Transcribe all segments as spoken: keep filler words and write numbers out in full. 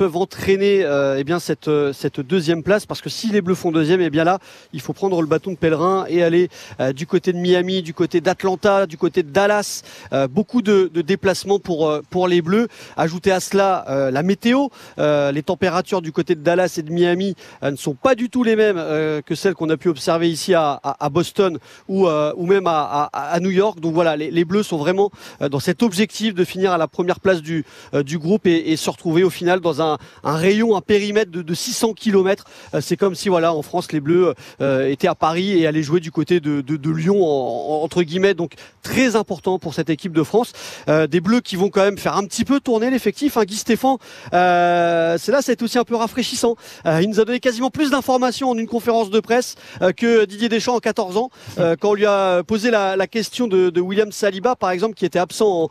peuvent entraîner euh, eh bien cette, cette deuxième place, parce que si les Bleus font deuxième, eh bien là, il faut prendre le bâton de pèlerin et aller euh, du côté de Miami, du côté d'Atlanta, du côté de Dallas. Euh, beaucoup de, de déplacements pour, euh, pour les Bleus. Ajoutez à cela euh, la météo. Euh, les températures du côté de Dallas et de Miami euh, ne sont pas du tout les mêmes euh, que celles qu'on a pu observer ici à, à, à Boston ou, euh, ou même à, à, à New York. Donc voilà, les, les Bleus sont vraiment euh, dans cet objectif de finir à la première place du, euh, du groupe et, et se retrouver au final dans un, un rayon, un périmètre de, de six cents kilomètres. Euh, c'est comme si voilà, en France, les Bleus euh, étaient à Paris et allaient jouer du côté de, de, de Lyon, en, en, entre guillemets. Donc très important pour cette équipe de France. Euh, des Bleus qui vont quand même faire un petit peu tourner l'effectif. Hein. Guy Stéphane, euh, c'est là, c'est aussi un peu rafraîchissant. Euh, il nous a donné quasiment plus d'informations en une conférence de presse euh, que Didier Deschamps en quatorze ans, euh, quand on lui a posé la, la question de, de William Saliba, par exemple, qui était absent, en,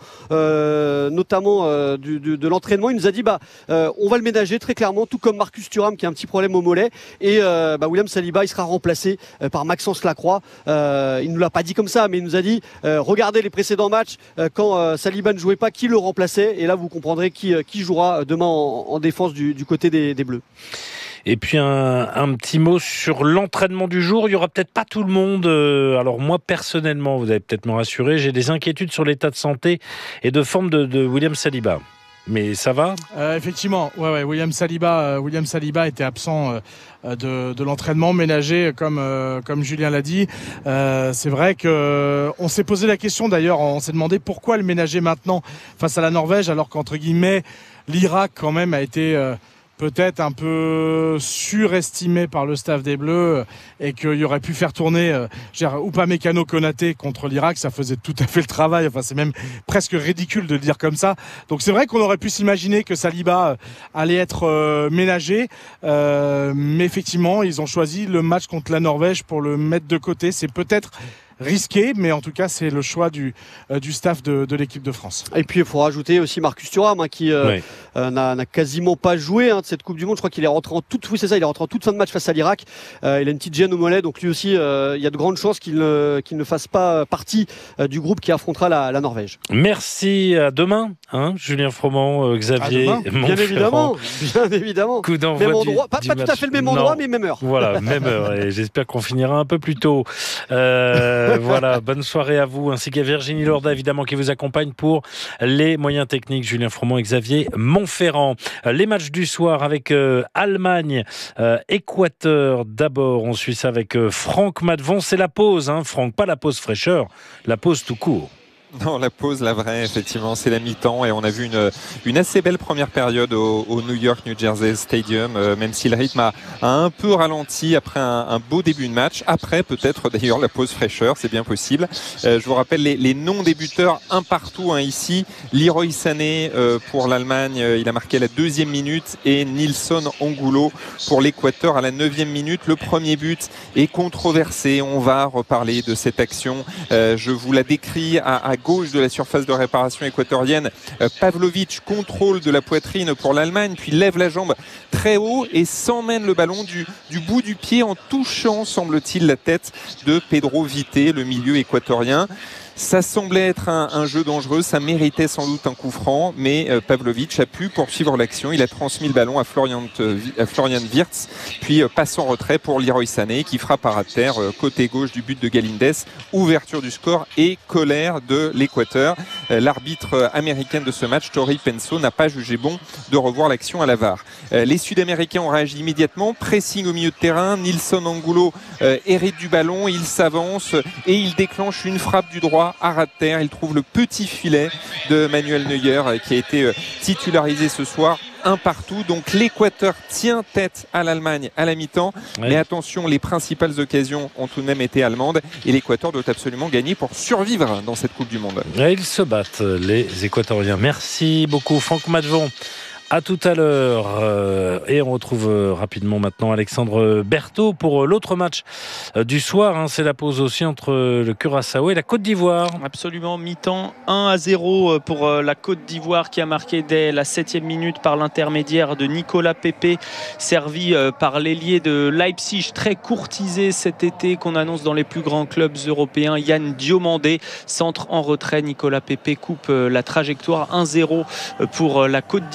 euh, notamment euh, du, du, de l'entraînement. Il nous a dit, bah, euh, on va le ménager très clairement, tout comme Marcus Thuram qui a un petit problème au mollet. Et euh, bah, William Saliba, il sera remplacé euh, par Maxence Lacroix. Euh, il ne nous l'a pas dit comme ça, mais il nous a dit, euh, regardez les précédents matchs, euh, quand euh, Saliba ne jouait pas, qui le remplaçait. Et là, vous comprendrez qui, euh, qui jouera demain en, en défense du, du côté des, des Bleus. Et puis un, un petit mot sur l'entraînement du jour. Il y aura peut-être pas tout le monde. Alors moi personnellement, vous allez peut-être me rassurer, j'ai des inquiétudes sur l'état de santé et de forme de, de William Saliba. Mais ça va euh, Effectivement, ouais, ouais, William Saliba, euh, William Saliba était absent euh, de, de l'entraînement ménager, comme euh, comme Julien l'a dit. Euh, c'est vrai que euh, on s'est posé la question d'ailleurs, on s'est demandé pourquoi le ménager maintenant face à la Norvège, alors qu'entre guillemets l'Irak quand même a été euh, peut-être un peu surestimé par le staff des Bleus et qu'il aurait pu faire tourner euh, Upamecano Konaté contre l'Irak, ça faisait tout à fait le travail. Enfin, c'est même presque ridicule de le dire comme ça. Donc c'est vrai qu'on aurait pu s'imaginer que Saliba allait être euh, ménagé, euh, mais effectivement, ils ont choisi le match contre la Norvège pour le mettre de côté. C'est peut-être risqué, mais en tout cas c'est le choix du, euh, du staff de, de l'équipe de France. Et puis il faut rajouter aussi Marcus Thuram hein, qui euh, oui. euh, n'a, n'a quasiment pas joué hein, de cette Coupe du Monde. Je crois qu'il est rentré en toute, oui, c'est ça, il est rentré en toute fin de match face à l'Irak. Euh, il a une petite gêne au mollet, donc lui aussi euh, il y a de grandes chances qu'il ne, qu'il ne fasse pas partie euh, du groupe qui affrontera la, la Norvège. Merci, à demain, hein, Julien Froment, euh, Xavier Montferrand. Bien évidemment, bien évidemment. Coup d'envoi même du, endroit, pas, du pas tout à fait le même endroit, non. mais même heure. Voilà, même heure. Et j'espère qu'on finira un peu plus tôt. Euh, voilà, bonne soirée à vous, ainsi qu'à Virginie Lorda, évidemment, qui vous accompagne pour les moyens techniques. Julien Froment et Xavier Montferrand. Les matchs du soir avec euh, Allemagne, euh, Équateur d'abord. On suit ça avec euh, Franck Matvon. C'est la pause, hein, Franck, pas la pause fraîcheur, la pause tout court. Non, la pause, la vraie, effectivement, c'est la mi-temps et on a vu une, une assez belle première période au, au New York New Jersey Stadium, euh, même si le rythme a, a un peu ralenti après un, un beau début de match. Après, peut-être d'ailleurs la pause fraîcheur, c'est bien possible. Euh, je vous rappelle les, les non-débuteurs, un partout hein, ici. Leroy Sané euh, pour l'Allemagne, euh, il a marqué la deuxième minute et Nilsson Angulo pour l'Équateur à la neuvième minute. Le premier but est controversé. On va reparler de cette action. Euh, je vous la décris à, à gauche de la surface de réparation équatorienne. Euh, Pavlovic contrôle de la poitrine pour l'Allemagne, puis lève la jambe très haut et s'emmène le ballon du, du bout du pied en touchant, semble-t-il, la tête de Pedro Vité, le milieu équatorien. Ça semblait être un, un jeu dangereux, ça méritait sans doute un coup franc, mais euh, Pavlovic a pu poursuivre l'action. Il a transmis le ballon à Florian, euh, à Florian Wirtz, puis euh, passe en retrait pour Leroy Sané qui frappe à ras de terre, euh, côté gauche du but de Galindes. Ouverture du score et colère de l'Équateur. Euh, l'arbitre américain de ce match, Tori Penso, n'a pas jugé bon de revoir l'action à la V A R. Euh, les Sud-Américains ont réagi immédiatement, pressing au milieu de terrain. Nilsson Angulo euh, hérite du ballon, il s'avance et il déclenche une frappe du droit à ras de terre. Il trouve le petit filet de Manuel Neuer qui a été titularisé ce soir. Un partout, donc l'Équateur tient tête à l'Allemagne à la mi-temps, oui. Mais attention, les principales occasions ont tout de même été allemandes et l'Équateur doit absolument gagner pour survivre dans cette Coupe du Monde. Et ils se battent, les Équatoriens. Merci beaucoup Franck Matvon. À tout à l'heure. Euh, et on retrouve euh, rapidement maintenant Alexandre Berthaud pour euh, l'autre match euh, du soir. Hein, c'est la pause aussi entre euh, le Curaçao et la Côte d'Ivoire. Absolument, mi-temps un à zéro pour euh, la Côte d'Ivoire qui a marqué dès la septième minute par l'intermédiaire de Nicolas Pepe, servi euh, par l'ailier de Leipzig, très courtisé cet été, qu'on annonce dans les plus grands clubs européens. Yann Diomandé, centre en retrait. Nicolas Pepe coupe euh, la trajectoire. un zéro pour euh, la Côte d'Ivoire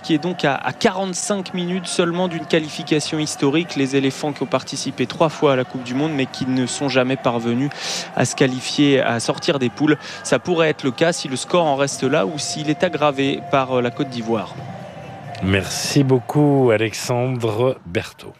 qui est donc à, à quarante-cinq minutes seulement d'une qualification historique. Les éléphants qui ont participé trois fois à la Coupe du Monde mais qui ne sont jamais parvenus à se qualifier, à sortir des poules. Ça pourrait être le cas si le score en reste là ou s'il est aggravé par la Côte d'Ivoire. Merci beaucoup Alexandre Berthaud.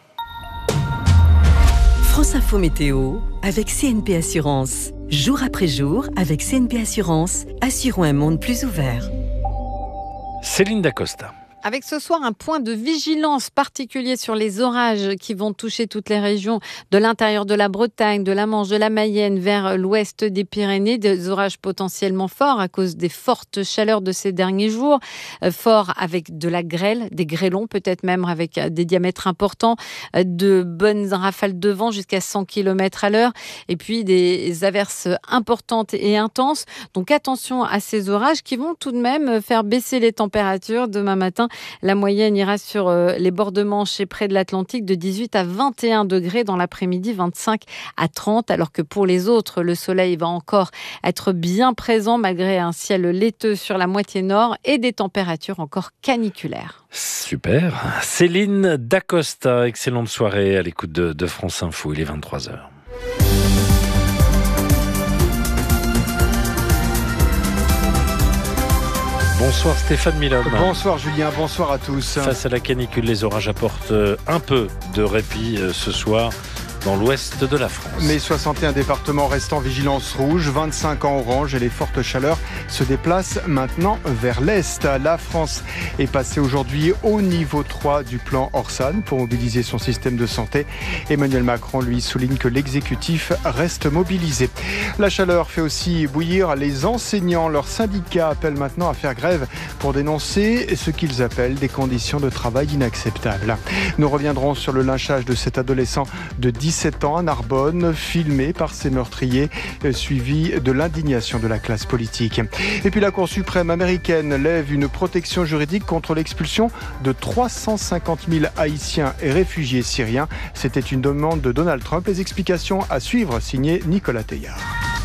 France Info Météo avec C N P Assurance. Jour après jour, avec C N P Assurance, assurons un monde plus ouvert. Céline Dacosta. Avec ce soir un point de vigilance particulier sur les orages qui vont toucher toutes les régions de l'intérieur de la Bretagne, de la Manche, de la Mayenne vers l'ouest des Pyrénées. Des orages potentiellement forts à cause des fortes chaleurs de ces derniers jours. Euh, forts avec de la grêle, des grêlons peut-être même avec des diamètres importants, euh, de bonnes rafales de vent jusqu'à cent kilomètres à l'heure et puis des averses importantes et intenses. Donc attention à ces orages qui vont tout de même faire baisser les températures demain matin. La moyenne ira sur les bords de Manche et près de l'Atlantique de dix-huit à vingt et un degrés dans l'après-midi, vingt-cinq à trente, alors que pour les autres, le soleil va encore être bien présent malgré un ciel laiteux sur la moitié nord et des températures encore caniculaires. Super. Céline Dacosta, excellente soirée à l'écoute de, de France Info, il est vingt-trois heures. Bonsoir Stéphane Milhomme. Bonsoir Julien, bonsoir à tous. Face à la canicule, les orages apportent un peu de répit ce soir dans l'ouest de la France. Mais soixante et un départements restent en vigilance rouge, vingt-cinq en orange et les fortes chaleurs se déplacent maintenant vers l'est. La France est passée aujourd'hui au niveau trois du plan Orsan pour mobiliser son système de santé. Emmanuel Macron, lui, souligne que l'exécutif reste mobilisé. La chaleur fait aussi bouillir les enseignants. Leurs syndicats appellent maintenant à faire grève pour dénoncer ce qu'ils appellent des conditions de travail inacceptables. Nous reviendrons sur le lynchage de cet adolescent de dix-sept ans à Narbonne, filmé par ses meurtriers, suivi de l'indignation de la classe politique. Et puis la Cour suprême américaine lève une protection juridique contre l'expulsion de trois cent cinquante mille Haïtiens et réfugiés syriens. C'était une demande de Donald Trump. Les explications à suivre, signé Nicolas Teillard.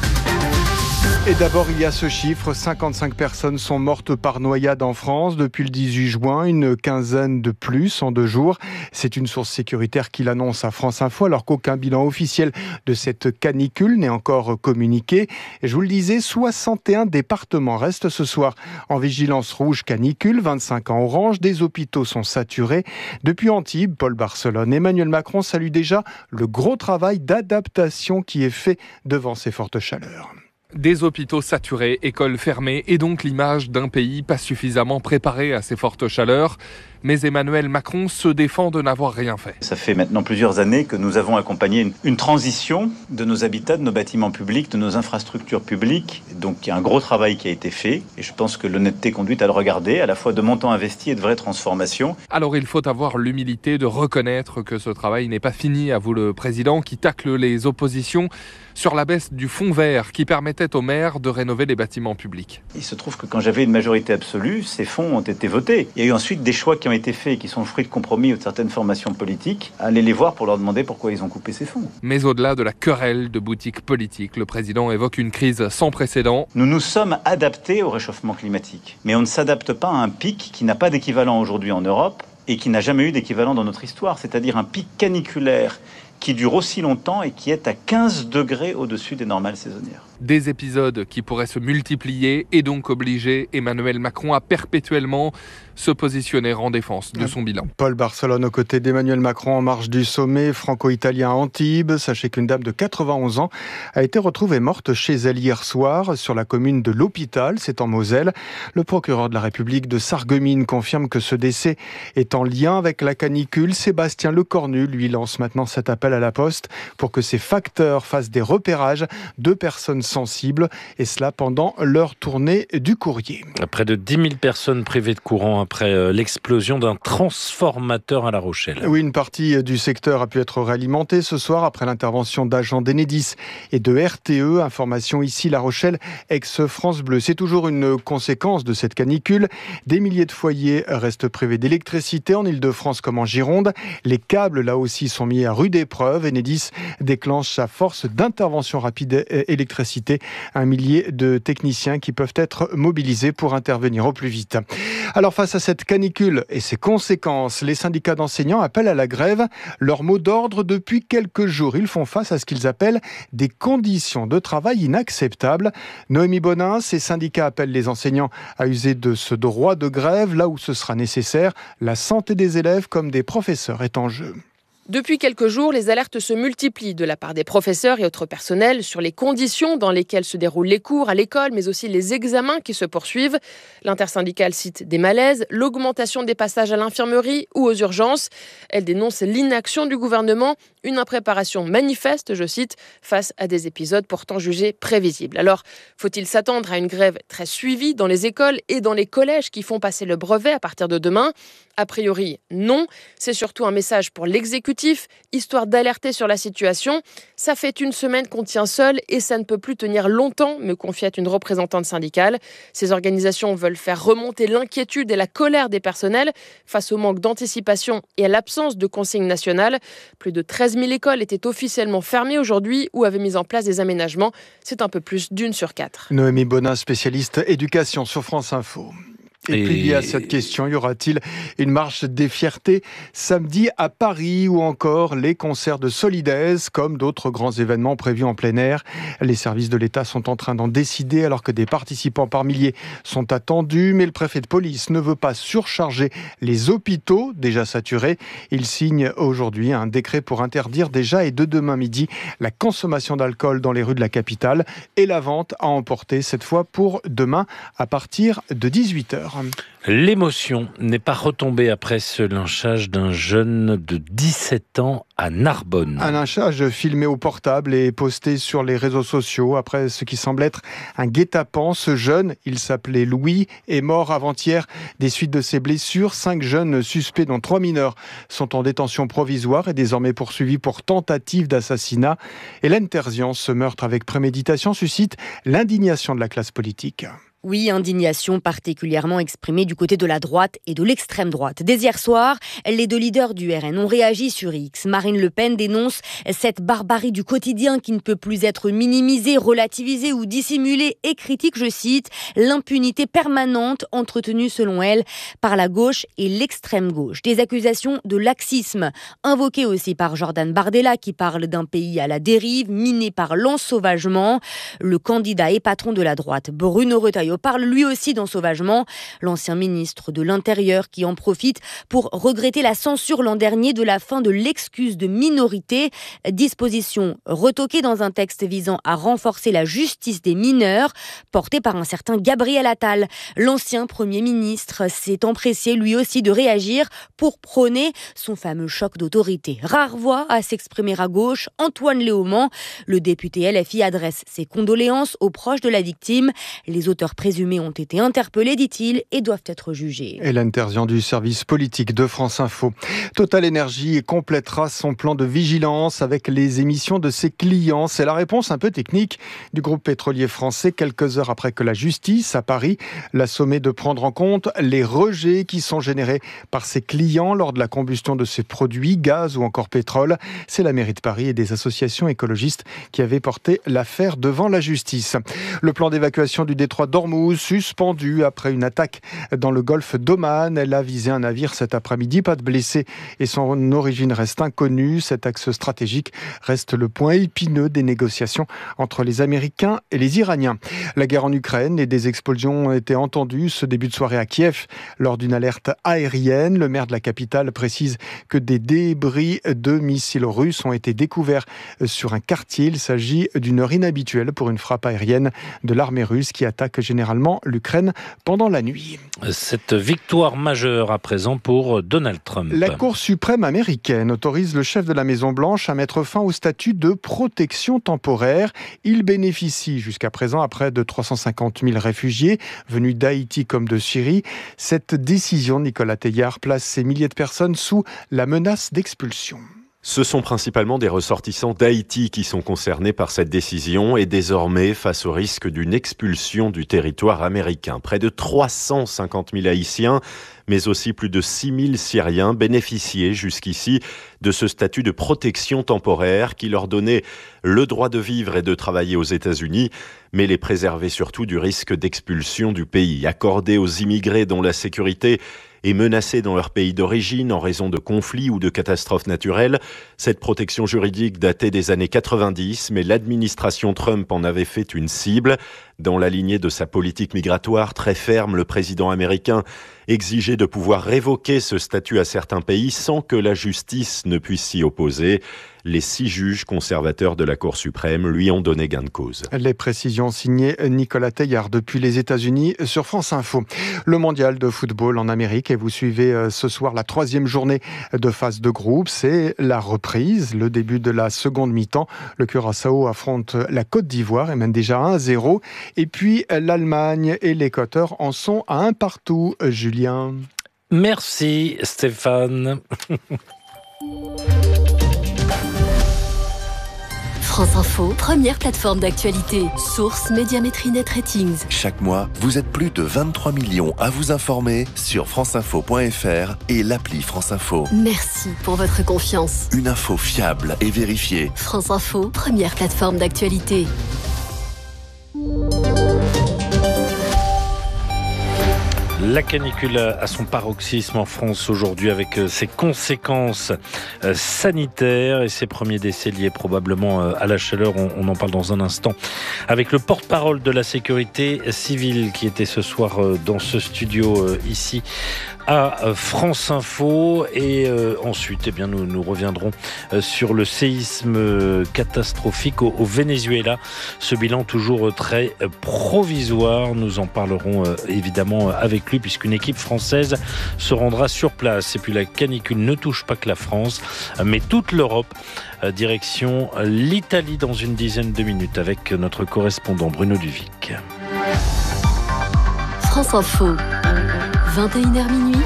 Et d'abord, il y a ce chiffre, cinquante-cinq personnes sont mortes par noyade en France depuis le dix-huit juin, une quinzaine de plus en deux jours. C'est une source sécuritaire qui l'annonce à France Info, alors qu'aucun bilan officiel de cette canicule n'est encore communiqué. Et je vous le disais, soixante et un départements restent ce soir en vigilance rouge canicule, vingt-cinq en orange. Des hôpitaux sont saturés. Depuis Antibes, Paul Barcelone, Emmanuel Macron salue déjà le gros travail d'adaptation qui est fait devant ces fortes chaleurs. Des hôpitaux saturés, écoles fermées et donc l'image d'un pays pas suffisamment préparé à ces fortes chaleurs. Mais Emmanuel Macron se défend de n'avoir rien fait. Ça fait maintenant plusieurs années que nous avons accompagné une, une transition de nos habitats, de nos bâtiments publics, de nos infrastructures publiques. Donc il y a un gros travail qui a été fait et je pense que l'honnêteté conduit à le regarder, à la fois de montants investis et de vraies transformations. Alors il faut avoir l'humilité de reconnaître que ce travail n'est pas fini, avoue le président qui tacle les oppositions sur la baisse du fonds vert qui permettait aux maires de rénover les bâtiments publics. Il se trouve que quand j'avais une majorité absolue, ces fonds ont été votés. Il y a eu ensuite des choix qui ont été faits et qui sont le fruit de compromis ou de certaines formations politiques. Allez les voir pour leur demander pourquoi ils ont coupé ces fonds. Mais au-delà de la querelle de boutiques politiques, le président évoque une crise sans précédent. Nous nous sommes adaptés au réchauffement climatique. Mais on ne s'adapte pas à un pic qui n'a pas d'équivalent aujourd'hui en Europe et qui n'a jamais eu d'équivalent dans notre histoire, c'est-à-dire un pic caniculaire qui dure aussi longtemps et qui est à quinze degrés au-dessus des normales saisonnières. Des épisodes qui pourraient se multiplier et donc obliger Emmanuel Macron à perpétuellement se positionner en défense de son bilan. Paul Barcelone aux côtés d'Emmanuel Macron en marge du sommet franco-italien à Antibes. Sachez qu'une dame de quatre-vingt-onze ans a été retrouvée morte chez elle hier soir sur la commune de l'Hôpital, c'est en Moselle. Le procureur de la République de Sarreguemines confirme que ce décès est en lien avec la canicule. Sébastien Lecornu lui lance maintenant cet appel à la Poste pour que ces facteurs fassent des repérages de personnes sensibles et cela pendant leur tournée du courrier. Près de dix mille personnes privées de courant après l'explosion d'un transformateur à La Rochelle. Oui, une partie du secteur a pu être réalimentée ce soir après l'intervention d'agents d'Enedis et de R T E. Information ici, La Rochelle, ex-France Bleu. C'est toujours une conséquence de cette canicule. Des milliers de foyers restent privés d'électricité en Ile-de-France comme en Gironde. Les câbles, là aussi, sont mis à rude épreuve l'épreuve. Enedis déclenche à force d'intervention rapide électricité un millier de techniciens qui peuvent être mobilisés pour intervenir au plus vite. Alors face à cette canicule et ses conséquences, les syndicats d'enseignants appellent à la grève. Leur mot d'ordre depuis quelques jours, ils font face à ce qu'ils appellent des conditions de travail inacceptables. Noémie Bonin, ces syndicats appellent les enseignants à user de ce droit de grève là où ce sera nécessaire. La santé des élèves comme des professeurs est en jeu. Depuis quelques jours, les alertes se multiplient de la part des professeurs et autres personnels sur les conditions dans lesquelles se déroulent les cours à l'école, mais aussi les examens qui se poursuivent. L'intersyndicale cite des malaises, l'augmentation des passages à l'infirmerie ou aux urgences. Elle dénonce l'inaction du gouvernement, une impréparation manifeste, je cite, face à des épisodes pourtant jugés prévisibles. Alors, faut-il s'attendre à une grève très suivie dans les écoles et dans les collèges qui font passer le brevet à partir de demain ? A priori, non. C'est surtout un message pour l'exécutif, histoire d'alerter sur la situation. Ça fait une semaine qu'on tient seul et ça ne peut plus tenir longtemps, me confiait une représentante syndicale. Ces organisations veulent faire remonter l'inquiétude et la colère des personnels face au manque d'anticipation et à l'absence de consignes nationales. Plus de treize mille écoles étaient officiellement fermées aujourd'hui ou avaient mis en place des aménagements. C'est un peu plus d'une sur quatre. Noémie Bonin, spécialiste éducation sur France Info. Et, et puis il y a cette question, y aura-t-il une marche des fiertés samedi à Paris ou encore les concerts de Solidaise comme d'autres grands événements prévus en plein air? Les services de l'État sont en train d'en décider alors que des participants par milliers sont attendus, mais le préfet de police ne veut pas surcharger les hôpitaux déjà saturés. Il signe aujourd'hui un décret pour interdire déjà et de demain midi la consommation d'alcool dans les rues de la capitale et la vente à emporter cette fois pour demain à partir de dix-huit heures. L'émotion n'est pas retombée après ce lynchage d'un jeune de dix-sept ans à Narbonne. Un lynchage filmé au portable et posté sur les réseaux sociaux après ce qui semble être un guet-apens. Ce jeune, il s'appelait Louis, est mort avant-hier des suites de ses blessures. Cinq jeunes suspects, dont trois mineurs, sont en détention provisoire et désormais poursuivis pour tentative d'assassinat. Hélène Terzian, ce meurtre avec préméditation suscite l'indignation de la classe politique. Oui, indignation particulièrement exprimée du côté de la droite et de l'extrême droite. Dès hier soir, les deux leaders du R N ont réagi sur X. Marine Le Pen dénonce cette barbarie du quotidien qui ne peut plus être minimisée, relativisée ou dissimulée et critique, je cite, l'impunité permanente entretenue selon elle par la gauche et l'extrême gauche. Des accusations de laxisme invoquées aussi par Jordan Bardella qui parle d'un pays à la dérive, miné par l'ensauvagement. Le candidat et patron de la droite, Bruno Retailleau, parle lui aussi d'ensauvagement. L'ancien ministre de l'Intérieur qui en profite pour regretter la censure l'an dernier de la fin de l'excuse de minorité. Disposition retoquée dans un texte visant à renforcer la justice des mineurs, porté par un certain Gabriel Attal. L'ancien Premier ministre s'est empressé lui aussi de réagir pour prôner son fameux choc d'autorité. Rare voix à s'exprimer à gauche, Antoine Léaumont, le député L F I, adresse ses condoléances aux proches de la victime. Les auteurs présumés ont été interpellés, dit-il, et doivent être jugés. Hélène Terzian du service politique de France Info. Total Energy complétera son plan de vigilance avec les émissions de ses clients. C'est la réponse un peu technique du groupe pétrolier français quelques heures après que la justice à Paris l'a sommé de prendre en compte les rejets qui sont générés par ses clients lors de la combustion de ses produits, gaz ou encore pétrole. C'est la mairie de Paris et des associations écologistes qui avaient porté l'affaire devant la justice. Le plan d'évacuation du détroit d'Ormuz suspendu après une attaque dans le golfe d'Oman. Elle a visé un navire cet après-midi. Pas de blessés et son origine reste inconnue. Cet axe stratégique reste le point épineux des négociations entre les Américains et les Iraniens. La guerre en Ukraine et des explosions ont été entendues ce début de soirée à Kiev lors d'une alerte aérienne. Le maire de la capitale précise que des débris de missiles russes ont été découverts sur un quartier. Il s'agit d'une heure inhabituelle pour une frappe aérienne de l'armée russe qui attaque généralement l'Ukraine pendant la nuit. Cette victoire majeure à présent pour Donald Trump. La Cour suprême américaine autorise le chef de la Maison-Blanche à mettre fin au statut de protection temporaire. Il bénéficie jusqu'à présent à près de trois cent cinquante mille réfugiés venus d'Haïti comme de Syrie. Cette décision, Nicolas Teillard, place ces milliers de personnes sous la menace d'expulsion. Ce sont principalement des ressortissants d'Haïti qui sont concernés par cette décision et désormais face au risque d'une expulsion du territoire américain. Près de trois cent cinquante mille Haïtiens, mais aussi plus de six mille Syriens bénéficiaient jusqu'ici de ce statut de protection temporaire qui leur donnait le droit de vivre et de travailler aux États-Unis, mais les préservait surtout du risque d'expulsion du pays, accordé aux immigrés dont la sécurité est menacée dans leur pays d'origine en raison de conflits ou de catastrophes naturelles. Cette protection juridique datait des années quatre-vingt-dix, mais l'administration Trump en avait fait une cible. Dans la lignée de sa politique migratoire très ferme, le président américain exigeait de pouvoir révoquer ce statut à certains pays sans que la justice ne puisse s'y opposer. Les six juges conservateurs de la Cour suprême lui ont donné gain de cause. Les précisions signées Nicolas Teillard depuis les États-Unis sur France Info. Le mondial de football en Amérique et vous suivez ce soir la troisième journée de phase de groupe. C'est la reprise, le début de la seconde mi-temps. Le Curaçao affronte la Côte d'Ivoire et mène déjà un à zéro. Et puis l'Allemagne et l'Équateur en sont à un partout. Julien. Merci Stéphane. France Info, première plateforme d'actualité. Source Médiamétrie Net Ratings. Chaque mois, vous êtes plus de vingt-trois millions à vous informer sur franceinfo point f r et l'appli France Info. Merci pour votre confiance. Une info fiable et vérifiée. France Info, première plateforme d'actualité. La canicule a son paroxysme en France aujourd'hui avec ses conséquences sanitaires et ses premiers décès liés probablement à la chaleur. On en parle dans un instant avec le porte-parole de la sécurité civile qui était ce soir dans ce studio ici à France Info. Et euh, ensuite, eh bien, nous, nous reviendrons euh, sur le séisme euh, catastrophique au, au Venezuela. Ce bilan toujours très euh, provisoire. Nous en parlerons euh, évidemment avec lui puisqu'une équipe française se rendra sur place. Et puis la canicule ne touche pas que la France, mais toute l'Europe. Euh, direction l'Italie dans une dizaine de minutes avec notre correspondant Bruno Duvic. France Info. vingt et une heures minuit,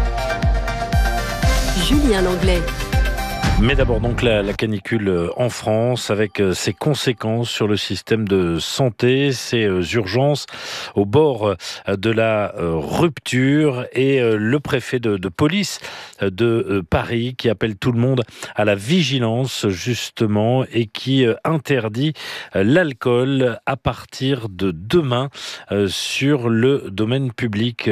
Julien Langlais. Mais d'abord donc la, la canicule en France avec ses conséquences sur le système de santé, ses urgences au bord de la rupture et le préfet de, de police de Paris qui appelle tout le monde à la vigilance justement et qui interdit l'alcool à partir de demain sur le domaine public,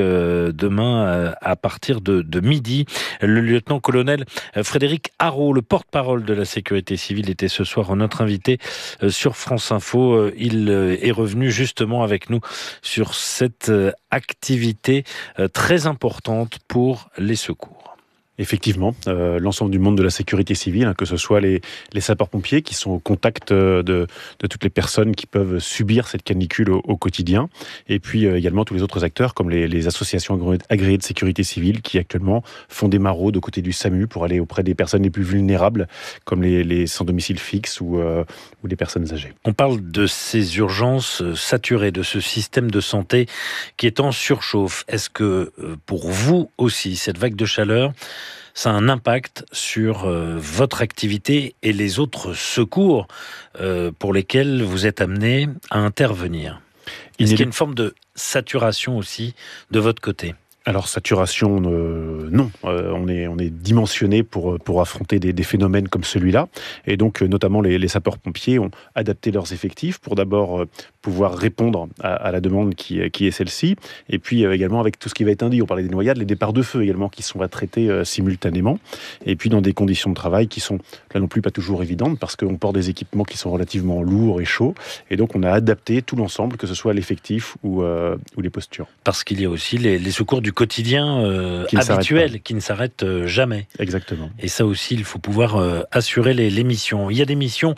demain à partir de, de midi. Le lieutenant-colonel Frédéric Haraud, le porte-parole de la sécurité civile, était ce soir notre invité sur France Info. Il est revenu justement avec nous sur cette activité très importante pour les secours. Effectivement, euh, l'ensemble du monde de la sécurité civile, hein, que ce soit les, les sapeurs-pompiers qui sont au contact de, de toutes les personnes qui peuvent subir cette canicule au, au quotidien, et puis euh, également tous les autres acteurs comme les, les associations agréées de sécurité civile qui actuellement font des maraudes aux côtés du SAMU pour aller auprès des personnes les plus vulnérables comme les, les sans domicile fixe ou, euh, ou les personnes âgées. On parle de ces urgences saturées, de ce système de santé qui est en surchauffe. Est-ce que euh, pour vous aussi, cette vague de chaleur, ça a un impact sur euh, votre activité et les autres secours euh, pour lesquels vous êtes amené à intervenir? Est-ce qu'il y a une forme de saturation aussi de votre côté? Alors saturation, euh, non. Euh, on est on est dimensionné pour pour affronter des, des phénomènes comme celui-là, et donc euh, notamment les, les sapeurs-pompiers ont adapté leurs effectifs pour d'abord euh, pouvoir répondre à, à la demande qui qui est celle-ci, et puis euh, également avec tout ce qui va être induit. On parlait des noyades, les départs de feu également qui sont à traiter euh, simultanément, et puis dans des conditions de travail qui sont là non plus pas toujours évidentes parce qu'on porte des équipements qui sont relativement lourds et chauds, et donc on a adapté tout l'ensemble, que ce soit l'effectif ou euh, ou les postures. Parce qu'il y a aussi les, les secours du quotidien euh, qui habituel qui ne s'arrête euh, jamais. Exactement. Et ça aussi, il faut pouvoir euh, assurer les, les missions. Il y a des missions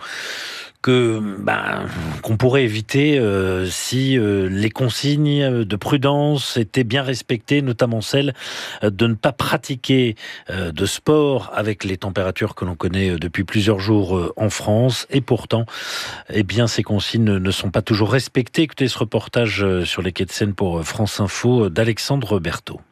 que ben, qu'on pourrait éviter euh, si euh, les consignes de prudence étaient bien respectées, notamment celle de ne pas pratiquer euh, de sport avec les températures que l'on connaît depuis plusieurs jours euh, en France. Et pourtant, eh bien, ces consignes ne sont pas toujours respectées. Écoutez ce reportage sur les quais de Seine pour France Info d'Alexandre Berthaud.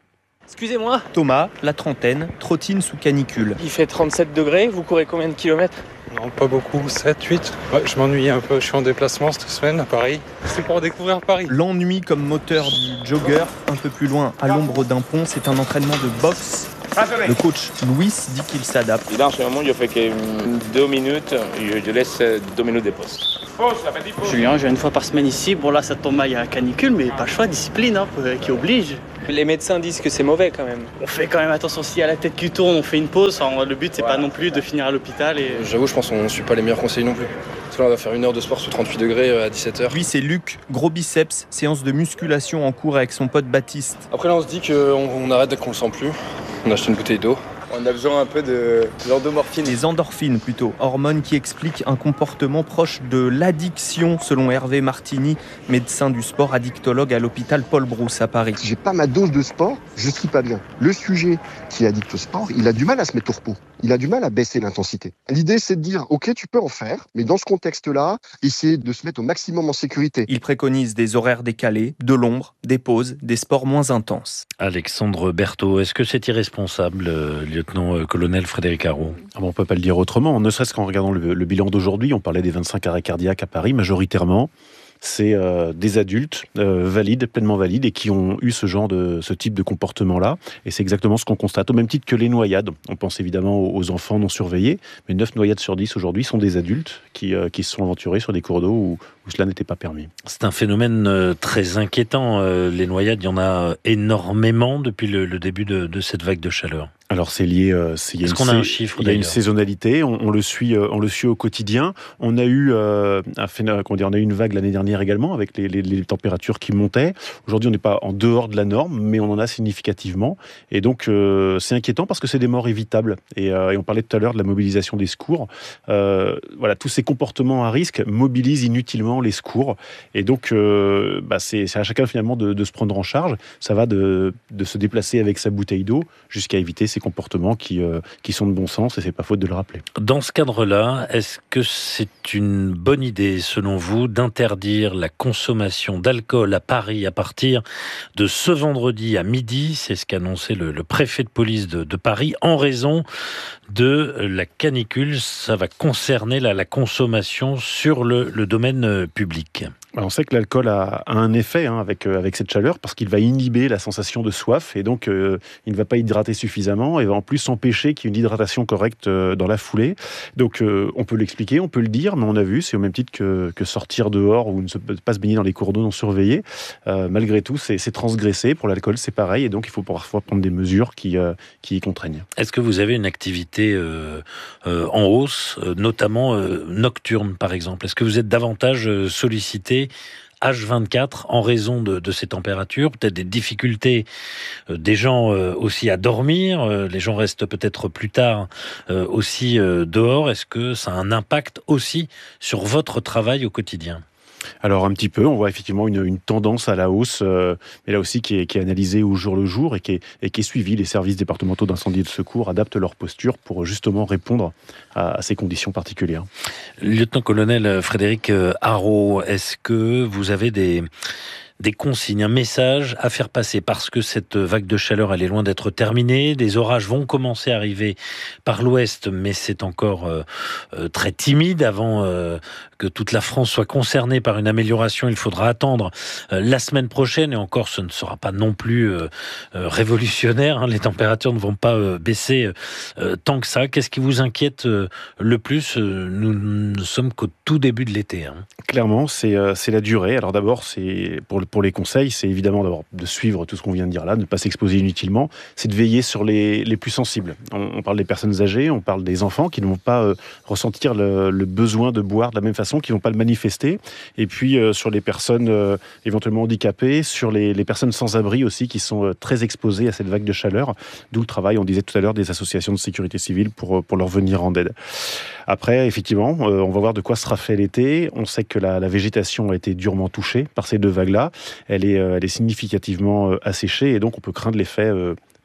Excusez-moi. Thomas, la trentaine, trottine sous canicule. Il fait trente-sept degrés, vous courez combien de kilomètres? Non, pas beaucoup, sept, huit. Ouais, je m'ennuie un peu, je suis en déplacement cette semaine à Paris. C'est pour découvrir Paris. L'ennui comme moteur du jogger, un peu plus loin, à l'ombre d'un pont, c'est un entraînement de boxe. Le coach Louis dit qu'il s'adapte. Dans ce moment, je fais que deux minutes, je laisse deux minutes de pause. Julien, je viens une fois par semaine ici. Bon là, ça tombe mal, il y a la canicule, mais pas le choix, discipline hein, qui oblige. Les médecins disent que c'est mauvais quand même. On fait quand même attention, si à la tête qui tourne, on fait une pause. Enfin, le but, c'est voilà. Pas non plus de finir à l'hôpital. Et... J'avoue, je pense qu'on ne suit pas les meilleurs conseils non plus. Parce que là, on va faire une heure de sport sous trente-huit degrés à dix-sept heures. Lui, c'est Luc, gros biceps, séance de musculation en cours avec son pote Baptiste. Après là, on se dit qu'on on arrête dès qu'on le sent plus. On achète une bouteille d'eau. On a besoin un peu de l'endomorphine. Les endorphines plutôt, hormones qui expliquent un comportement proche de l'addiction selon Hervé Martini, médecin du sport addictologue à l'hôpital Paul Brousse à Paris. Si j'ai pas ma dose de sport, je suis pas bien. Le sujet qui est addict au sport, il a du mal à se mettre au repos. Il a du mal à baisser l'intensité. L'idée, c'est de dire, ok, tu peux en faire, mais dans ce contexte-là, essayer de se mettre au maximum en sécurité. Il préconise des horaires décalés, de l'ombre, des pauses, des sports moins intenses. Alexandre Berthaud, est-ce que c'est irresponsable, euh, lieutenant-colonel Frédéric Arrault? ah bon, On ne peut pas le dire autrement, ne serait-ce qu'en regardant le, le bilan d'aujourd'hui, on parlait des vingt-cinq arrêts cardiaques à Paris, majoritairement. C'est euh, des adultes euh, valides, pleinement valides, et qui ont eu ce genre de, ce type de comportement-là. Et c'est exactement ce qu'on constate, au même titre que les noyades. On pense évidemment aux enfants non surveillés, mais neuf noyades sur dix aujourd'hui sont des adultes qui, euh, qui se sont aventurés sur des cours d'eau où, où cela n'était pas permis. C'est un phénomène euh, très inquiétant. Euh, les noyades, il y en a énormément depuis le, le début de, de cette vague de chaleur. Alors c'est lié, euh, c'est, Est-ce qu'on a un chiffre? Il y a une saisonnalité, on, on le suit, euh, on le suit au quotidien. On a eu, euh, un, comment dire, on a eu une vague l'année dernière également avec les, les, les températures qui montaient. Aujourd'hui, on n'est pas en dehors de la norme, mais on en a significativement. Et donc euh, c'est inquiétant parce que c'est des morts évitables. Et, euh, et on parlait tout à l'heure de la mobilisation des secours. Euh, voilà, tous ces comportements à risque mobilisent inutilement les secours. Et donc euh, bah, c'est, c'est à chacun finalement de, de se prendre en charge. Ça va de, de se déplacer avec sa bouteille d'eau jusqu'à éviter ces comportements qui, euh, qui sont de bon sens, et c'est pas faute de le rappeler. Dans ce cadre-là, est-ce que c'est une bonne idée, selon vous, d'interdire la consommation d'alcool à Paris à partir de ce vendredi à midi? C'est ce qu'a annoncé le, le préfet de police de, de Paris, en raison de la canicule. Ça va concerner la, la consommation sur le, le domaine public. On sait que l'alcool a, a un effet hein, avec, euh, avec cette chaleur, parce qu'il va inhiber la sensation de soif, et donc euh, il ne va pas hydrater suffisamment, et va en plus empêcher qu'il y ait une hydratation correcte euh, dans la foulée. Donc euh, on peut l'expliquer, on peut le dire, mais on a vu, c'est au même titre que, que sortir dehors ou ne se, pas se baigner dans les cours d'eau non surveillés. Euh, malgré tout, c'est, c'est transgressé. Pour l'alcool, c'est pareil, et donc il faut parfois prendre des mesures qui, euh, qui y contraignent. Est-ce que vous avez une activité euh, euh, en hausse, euh, notamment euh, nocturne par exemple? Est-ce que vous êtes davantage euh, sollicité H vingt-quatre en raison de, de ces températures, peut-être des difficultés euh, des gens euh, aussi à dormir, euh, les gens restent peut-être plus tard euh, aussi euh, dehors. Est-ce que ça a un impact aussi sur votre travail au quotidien? Alors un petit peu, on voit effectivement une, une tendance à la hausse, euh, mais là aussi qui est, qui est analysée au jour le jour et qui est, et qui est suivie. Les services départementaux d'incendie et de secours adaptent leur posture pour justement répondre à, à ces conditions particulières. Lieutenant-colonel Frédéric Arrault, est-ce que vous avez des... des consignes, un message à faire passer, parce que cette vague de chaleur, elle est loin d'être terminée. Des orages vont commencer à arriver par l'ouest, mais c'est encore euh, euh, très timide. Avant euh, que toute la France soit concernée par une amélioration, il faudra attendre euh, la semaine prochaine, et encore, ce ne sera pas non plus euh, euh, révolutionnaire. Hein. Les températures ne vont pas euh, baisser euh, tant que ça. Qu'est-ce qui vous inquiète euh, le plus? Nous ne sommes qu'au tout début de l'été. Hein. Clairement, c'est, euh, c'est la durée. Alors d'abord, c'est pour le Pour les conseils, c'est évidemment d'abord de suivre tout ce qu'on vient de dire là, de ne pas s'exposer inutilement, c'est de veiller sur les, les plus sensibles. On, on parle des personnes âgées, on parle des enfants qui ne vont pas euh, ressentir le, le besoin de boire de la même façon, qui ne vont pas le manifester, et puis euh, sur les personnes euh, éventuellement handicapées, sur les, les personnes sans abri aussi, qui sont euh, très exposées à cette vague de chaleur, d'où le travail, on disait tout à l'heure, des associations de sécurité civile pour, pour leur venir en aide. Après, effectivement, euh, on va voir de quoi sera fait l'été. On sait que la, la végétation a été durement touchée par ces deux vagues-là. Elle est, euh, elle est significativement euh, asséchée, et donc on peut craindre l'effet euh,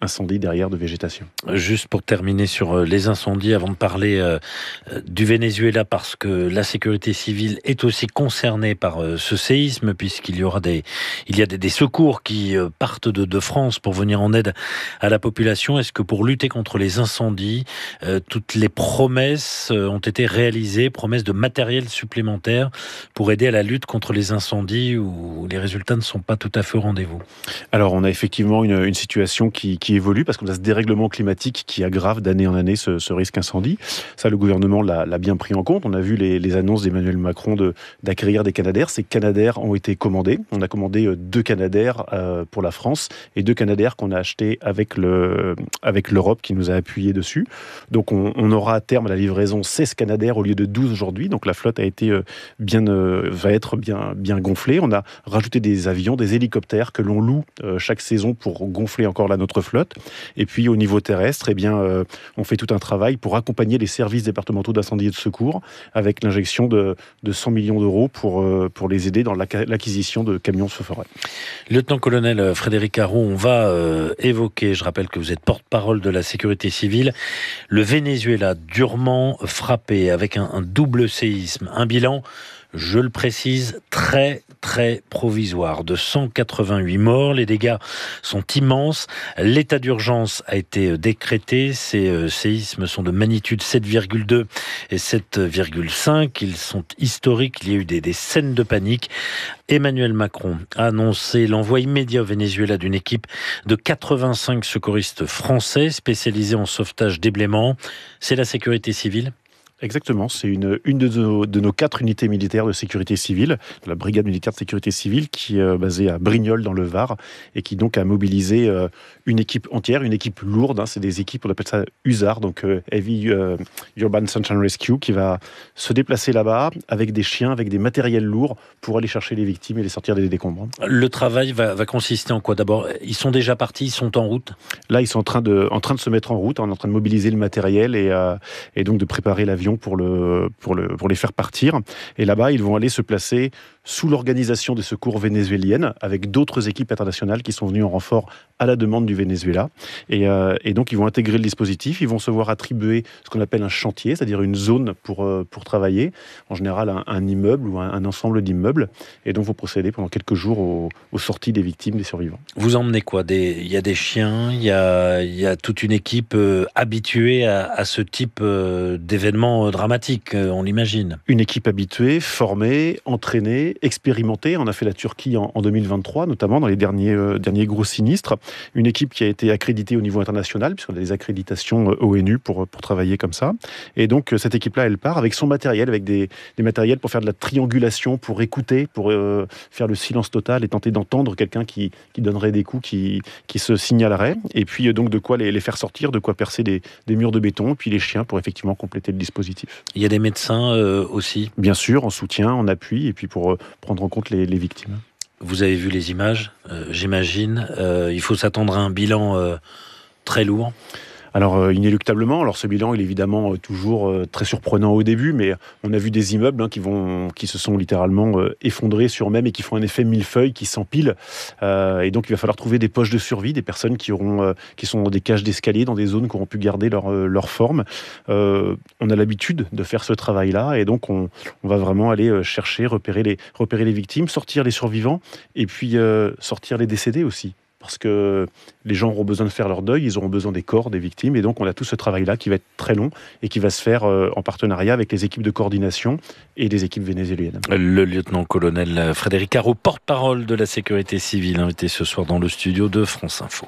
incendie derrière de végétation. Juste pour terminer sur les incendies, avant de parler euh, du Venezuela, parce que la sécurité civile est aussi concernée par euh, ce séisme, puisqu'il y aura des, il y a des, des secours qui euh, partent de, de France pour venir en aide à la population. Est-ce que pour lutter contre les incendies, euh, toutes les promesses euh, ont été réalisées, promesses de matériel supplémentaire pour aider à la lutte contre les incendies où les résultats ne sont pas tout à fait au rendez-vous? Alors on a effectivement une, une situation qui, qui évolue parce qu'on a ce dérèglement climatique qui aggrave d'année en année ce, ce risque incendie. Ça, le gouvernement l'a, l'a bien pris en compte. On a vu les, les annonces d'Emmanuel Macron de, d'acquérir des Canadair. Ces Canadair ont été commandés. On a commandé deux Canadair euh, pour la France et deux Canadair qu'on a achetés avec, le, avec l'Europe qui nous a appuyé dessus. Donc on, on aura à terme à la livraison seize Canadair au lieu de douze aujourd'hui. Donc la flotte a été euh, bien, euh, va être bien, bien gonflée. On a rajouté des avions, des hélicoptères que l'on loue euh, chaque saison pour gonfler encore là notre flotte. Et puis au niveau terrestre, eh bien, euh, on fait tout un travail pour accompagner les services départementaux d'incendie et de secours avec l'injection de, de cent millions d'euros pour, euh, pour les aider dans l'acquisition de camions de feu-forêt. Lieutenant-colonel Frédéric Arrault, on va euh, évoquer, je rappelle que vous êtes porte-parole de la sécurité civile, le Venezuela durement frappé avec un, un double séisme, un bilan, je le précise, très très provisoire, de cent quatre-vingt-huit morts. Les dégâts sont immenses. L'état d'urgence a été décrété. Ces euh, séismes sont de magnitude sept virgule deux et sept virgule cinq. Ils sont historiques. Il y a eu des, des scènes de panique. Emmanuel Macron a annoncé l'envoi immédiat au Venezuela d'une équipe de quatre-vingt-cinq secouristes français spécialisés en sauvetage déblaiement. C'est la sécurité civile ? Exactement, c'est une, une de, nos, de nos quatre unités militaires de sécurité civile, de la brigade militaire de sécurité civile qui est euh, basée à Brignoles dans le Var et qui donc a mobilisé euh, une équipe entière, une équipe lourde, hein, c'est des équipes, on appelle ça U S A R, donc euh, Heavy euh, Urban Search and Rescue, qui va se déplacer là-bas avec des chiens, avec des matériels lourds pour aller chercher les victimes et les sortir des décombres. Le travail va, va consister en quoi? D'abord, ils sont déjà partis, ils sont en route? Là, ils sont en train de, en train de se mettre en route, on est en train de mobiliser le matériel et, euh, et donc de préparer l'avion pour, le, pour, le, pour les faire partir. Et là-bas, ils vont aller se placer sous l'organisation des secours vénézuéliennes avec d'autres équipes internationales qui sont venues en renfort à la demande du Venezuela. Et, euh, et donc, ils vont intégrer le dispositif. Ils vont se voir attribuer ce qu'on appelle un chantier, c'est-à-dire une zone pour, euh, pour travailler. En général, un, un immeuble ou un, un ensemble d'immeubles. Et donc, vous procédez pendant quelques jours aux, aux sorties des victimes, des survivants. Vous emmenez quoi? des, Il y a des chiens, il y a, il y a toute une équipe euh, habituée à, à ce type euh, d'événements euh, dramatiques, euh, on l'imagine. Une équipe habituée, formée, entraînée, expérimentée. On a fait la Turquie en, en deux mille vingt-trois, notamment dans les derniers, euh, derniers gros sinistres. Une équipe qui a été accréditée au niveau international, puisqu'on a des accréditations euh, O N U pour, pour travailler comme ça. Et donc, euh, cette équipe-là, elle part avec son matériel, avec des, des matériels pour faire de la triangulation, pour écouter, pour euh, faire le silence total et tenter d'entendre quelqu'un qui, qui donnerait des coups, qui, qui se signalerait. Et puis, euh, donc, de quoi les, les faire sortir, de quoi percer des, des murs de béton, puis les chiens pour effectivement compléter le dispositif. Il y a des médecins euh, aussi? Bien sûr, en soutien, en appui, et puis pour euh, prendre en compte les, les victimes. Vous avez vu les images, euh, j'imagine. Euh, il faut s'attendre à un bilan euh, très lourd. Alors euh, inéluctablement, alors ce bilan il est évidemment euh, toujours euh, très surprenant au début, mais on a vu des immeubles hein, qui vont, qui se sont littéralement euh, effondrés sur eux-mêmes et qui font un effet millefeuille, qui s'empilent. Euh, et donc il va falloir trouver des poches de survie, des personnes qui auront, euh, qui sont dans des cages d'escalier, dans des zones qui auront pu garder leur, euh, leur forme. Euh, on a l'habitude de faire ce travail-là, et donc on, on va vraiment aller chercher, repérer les, repérer les victimes, sortir les survivants, et puis euh, sortir les décédés aussi. Parce que les gens auront besoin de faire leur deuil, ils auront besoin des corps des victimes, et donc on a tout ce travail-là qui va être très long et qui va se faire en partenariat avec les équipes de coordination et les équipes vénézuéliennes. Le lieutenant-colonel Frédéric Arrault, porte-parole de la sécurité civile, invité ce soir dans le studio de France Info.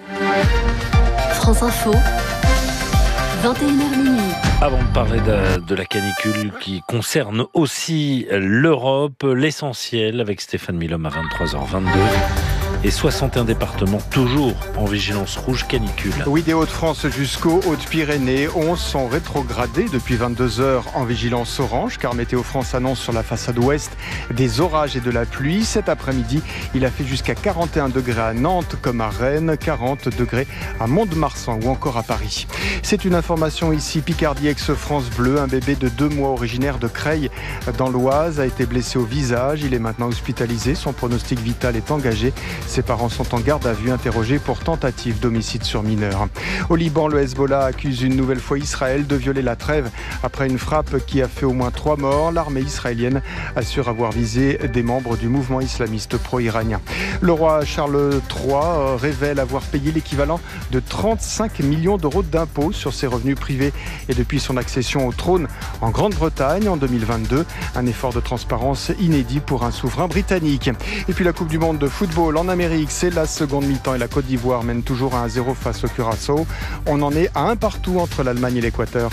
France Info, vingt et une heures minuit. Avant de parler de, de la canicule qui concerne aussi l'Europe, l'essentiel avec Stéphane Milhomme à vingt-trois heures vingt-deux. Et soixante et un départements toujours en vigilance rouge canicule. Oui, des Hauts-de-France jusqu'aux Hautes-Pyrénées, onze sont rétrogradés depuis vingt-deux heures en vigilance orange, car Météo France annonce sur la façade ouest des orages et de la pluie. Cet après-midi, il a fait jusqu'à quarante et un degrés à Nantes comme à Rennes, quarante degrés à Mont-de-Marsan ou encore à Paris. C'est une information ici, Picardie ex-France Bleu, un bébé de deux mois originaire de Creil dans l'Oise a été blessé au visage. Il est maintenant hospitalisé, son pronostic vital est engagé. Ses parents sont en garde à vue, interrogés pour tentative d'homicide sur mineur. Au Liban, le Hezbollah accuse une nouvelle fois Israël de violer la trêve après une frappe qui a fait au moins trois morts. L'armée israélienne assure avoir visé des membres du mouvement islamiste pro-iranien. Le roi Charles trois révèle avoir payé l'équivalent de trente-cinq millions d'euros d'impôts sur ses revenus privés et depuis son accession au trône en Grande-Bretagne en deux mille vingt-deux. Un effort de transparence inédit pour un souverain britannique. Et puis la Coupe du Monde de football en Amérique, c'est la seconde mi-temps et la Côte d'Ivoire mène toujours à un zéro face au Curaçao. On en est à un partout entre l'Allemagne et l'Équateur.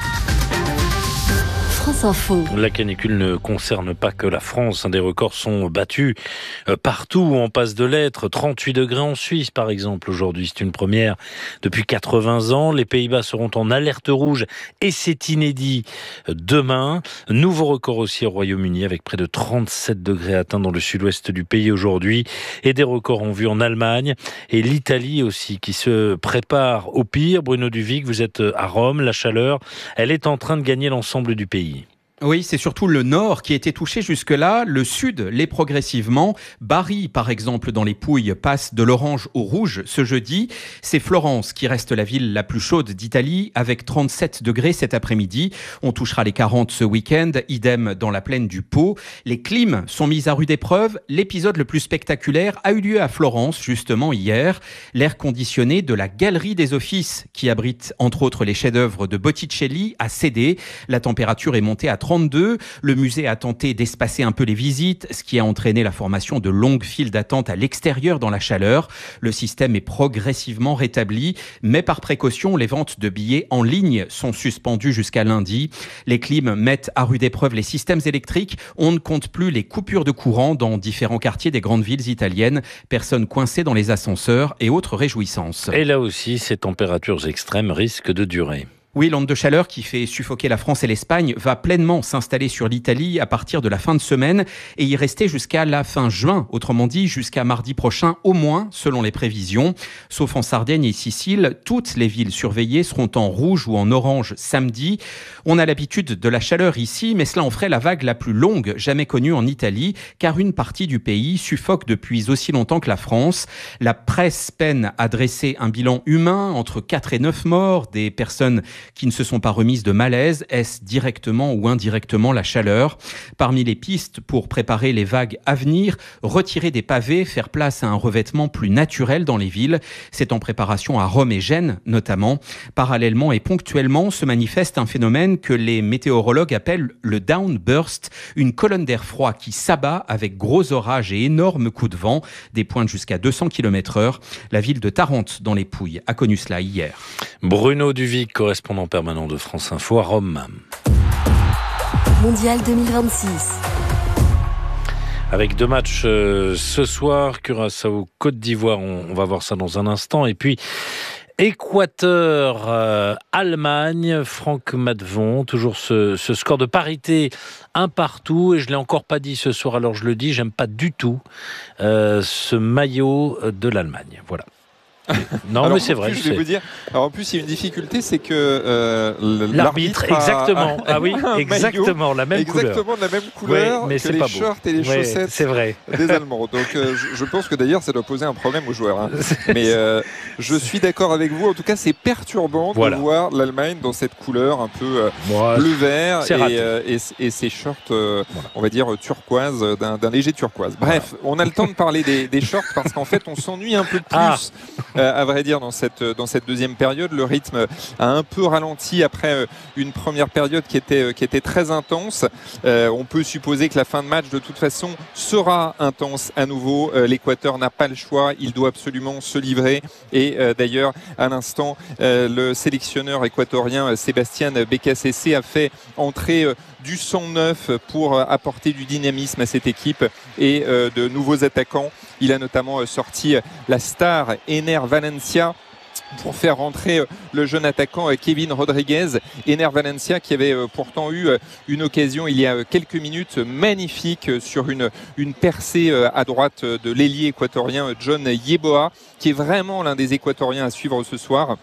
France Info. La canicule ne concerne pas que la France. Des records sont battus partout où on passe de l'être. trente-huit degrés en Suisse, par exemple, aujourd'hui. C'est une première depuis quatre-vingts ans. Les Pays-Bas seront en alerte rouge et c'est inédit demain. Nouveau record aussi au Royaume-Uni avec près de trente-sept degrés atteints dans le sud-ouest du pays aujourd'hui. Et des records en vue en Allemagne et l'Italie aussi qui se prépare au pire. Bruno Duvic, vous êtes à Rome. La chaleur, elle est en train de gagner l'ensemble du pays. Oui, c'est surtout le nord qui a été touché jusque-là. Le sud l'est progressivement. Bari, par exemple, dans les Pouilles, passe de l'orange au rouge ce jeudi. C'est Florence qui reste la ville la plus chaude d'Italie avec trente-sept degrés cet après-midi. On touchera les quarante ce week-end. Idem dans la plaine du Pô. Les clims sont mis à rude épreuve. L'épisode le plus spectaculaire a eu lieu à Florence, justement hier. L'air conditionné de la Galerie des Offices, qui abrite entre autres les chefs-d'œuvre de Botticelli, a cédé. La température est montée à trente-deux. Le musée a tenté d'espacer un peu les visites, ce qui a entraîné la formation de longues files d'attente à l'extérieur dans la chaleur. Le système est progressivement rétabli, mais par précaution, les ventes de billets en ligne sont suspendues jusqu'à lundi. Les clims mettent à rude épreuve les systèmes électriques. On ne compte plus les coupures de courant dans différents quartiers des grandes villes italiennes. Personnes coincées dans les ascenseurs et autres réjouissances. Et là aussi, ces températures extrêmes risquent de durer. Oui, l'onde de chaleur qui fait suffoquer la France et l'Espagne va pleinement s'installer sur l'Italie à partir de la fin de semaine et y rester jusqu'à la fin juin, autrement dit jusqu'à mardi prochain au moins, selon les prévisions. Sauf en Sardaigne et Sicile, toutes les villes surveillées seront en rouge ou en orange samedi. On a l'habitude de la chaleur ici, mais cela en ferait la vague la plus longue jamais connue en Italie, car une partie du pays suffoque depuis aussi longtemps que la France. La presse peine à dresser un bilan humain entre quatre et neuf morts, des personnes qui ne se sont pas remises de malaise. Est-ce directement ou indirectement la chaleur ? Parmi les pistes pour préparer les vagues à venir, retirer des pavés, faire place à un revêtement plus naturel dans les villes. C'est en préparation à Rome et Gênes notamment. Parallèlement et ponctuellement se manifeste un phénomène que les météorologues appellent le downburst, une colonne d'air froid qui s'abat avec gros orages et énormes coups de vent, des pointes jusqu'à deux cents kilomètres heure. La ville de Tarente dans les Pouilles a connu cela hier. Bruno Duvic, correspondant permanent de France Info à Rome. Mondial deux mille vingt-six. Avec deux matchs euh, ce soir, Curaçao, Côte d'Ivoire, on, on va voir ça dans un instant. Et puis Équateur, euh, Allemagne, Franck Madvon, toujours ce, ce score de parité un partout. Et je l'ai encore pas dit ce soir, alors je le dis, j'aime pas du tout euh, ce maillot de l'Allemagne. Voilà. Non, alors, mais c'est vrai. Plus, je vais vous dire. Alors en plus, il y a une difficulté, c'est que euh, l'arbitre, a, exactement. Ah oui, exactement la même exactement couleur. de la même couleur oui, mais que les pas shorts beau. et les ouais, chaussettes c'est vrai. des Allemands. Donc euh, je, je pense que d'ailleurs, ça doit poser un problème aux joueurs. Hein. Mais euh, je suis d'accord avec vous. En tout cas, c'est perturbant voilà. de voir l'Allemagne dans cette couleur un peu euh, ouais, bleu-vert et, euh, et, et ces shorts, euh, voilà. on va dire turquoise, d'un, d'un léger turquoise. Bref, voilà. on a le temps de parler des, des shorts parce qu'en fait, on s'ennuie un peu plus, ah. euh, à vrai dire, dans cette, dans cette deuxième période. Le rythme a un peu ralenti après une première période qui était, qui était très intense. Euh, on peut supposer que la fin de match, de toute façon, sera intense à nouveau. Euh, L'Équateur n'a pas le choix. Il doit absolument se livrer. Et euh, d'ailleurs, à l'instant, euh, le sélectionneur équatorien Sébastien Bécassese a fait entrer euh, du sang neuf pour apporter du dynamisme à cette équipe et euh, de nouveaux attaquants. Il a notamment euh, sorti la star Ener Valencia pour faire rentrer le jeune attaquant Kevin Rodriguez. Ener Valencia qui avait pourtant eu une occasion il y a quelques minutes magnifique sur une, une percée à droite de l'ailier équatorien John Yeboah, qui est vraiment l'un des équatoriens à suivre ce soir.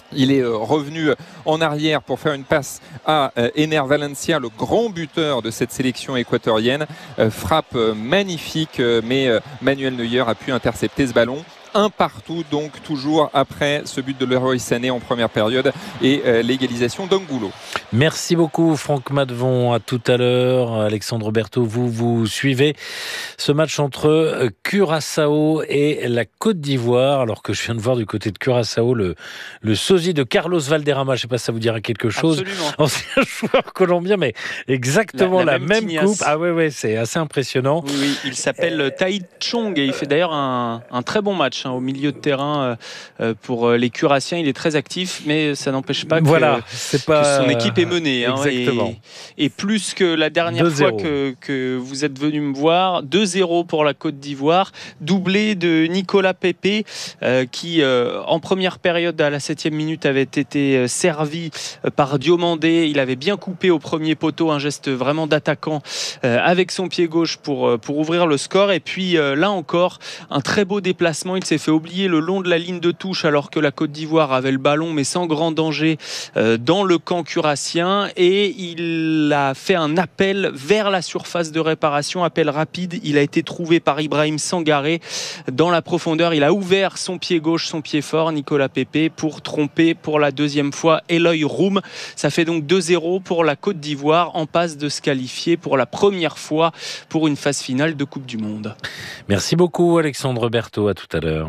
Il est revenu en arrière pour faire une passe à Ener Valencia, le grand buteur de cette sélection équatorienne. Frappe magnifique, mais Manuel Neuer a pu intercepter ce ballon. Un partout, donc toujours après ce but de Leroy Sané en première période et euh, l'égalisation d'Angulo. Merci beaucoup Franck Madevon, à tout à l'heure. Alexandre Berthaud, vous vous suivez ce match entre Curaçao et la Côte d'Ivoire, alors que je viens de voir du côté de Curaçao le, le sosie de Carlos Valderrama, je ne sais pas si ça vous dira quelque chose. Absolument. Ancien joueur colombien, mais exactement la, la, la même, même coupe. Ah ouais, ouais, c'est assez impressionnant. Oui, oui, il s'appelle Tai Chong et il fait d'ailleurs un, un très bon match au milieu de terrain pour les Curaçaens. Il est très actif, mais ça n'empêche pas que, voilà, c'est pas... que son équipe est menée. Hein, exactement. Et, et plus que la dernière fois que, que vous êtes venu me voir, deux zéro pour la Côte d'Ivoire, doublé de Nicolas Pepe, euh, qui euh, en première période à la septième minute avait été servi par Diomandé. Il avait bien coupé au premier poteau, un geste vraiment d'attaquant euh, avec son pied gauche pour, pour ouvrir le score. Et puis euh, là encore, un très beau déplacement. Il s'est fait oublier le long de la ligne de touche alors que la Côte d'Ivoire avait le ballon mais sans grand danger euh, dans le camp curassien, et il a fait un appel vers la surface de réparation, appel rapide. Il a été trouvé par Ibrahim Sangaré dans la profondeur. Il a ouvert son pied gauche, son pied fort, Nicolas Pepe, pour tromper pour la deuxième fois Eloy Roum. Ça fait donc deux zéro pour la Côte d'Ivoire, en passe de se qualifier pour la première fois pour une phase finale de Coupe du Monde. Merci beaucoup Alexandre Berthaud, à tout à l'heure.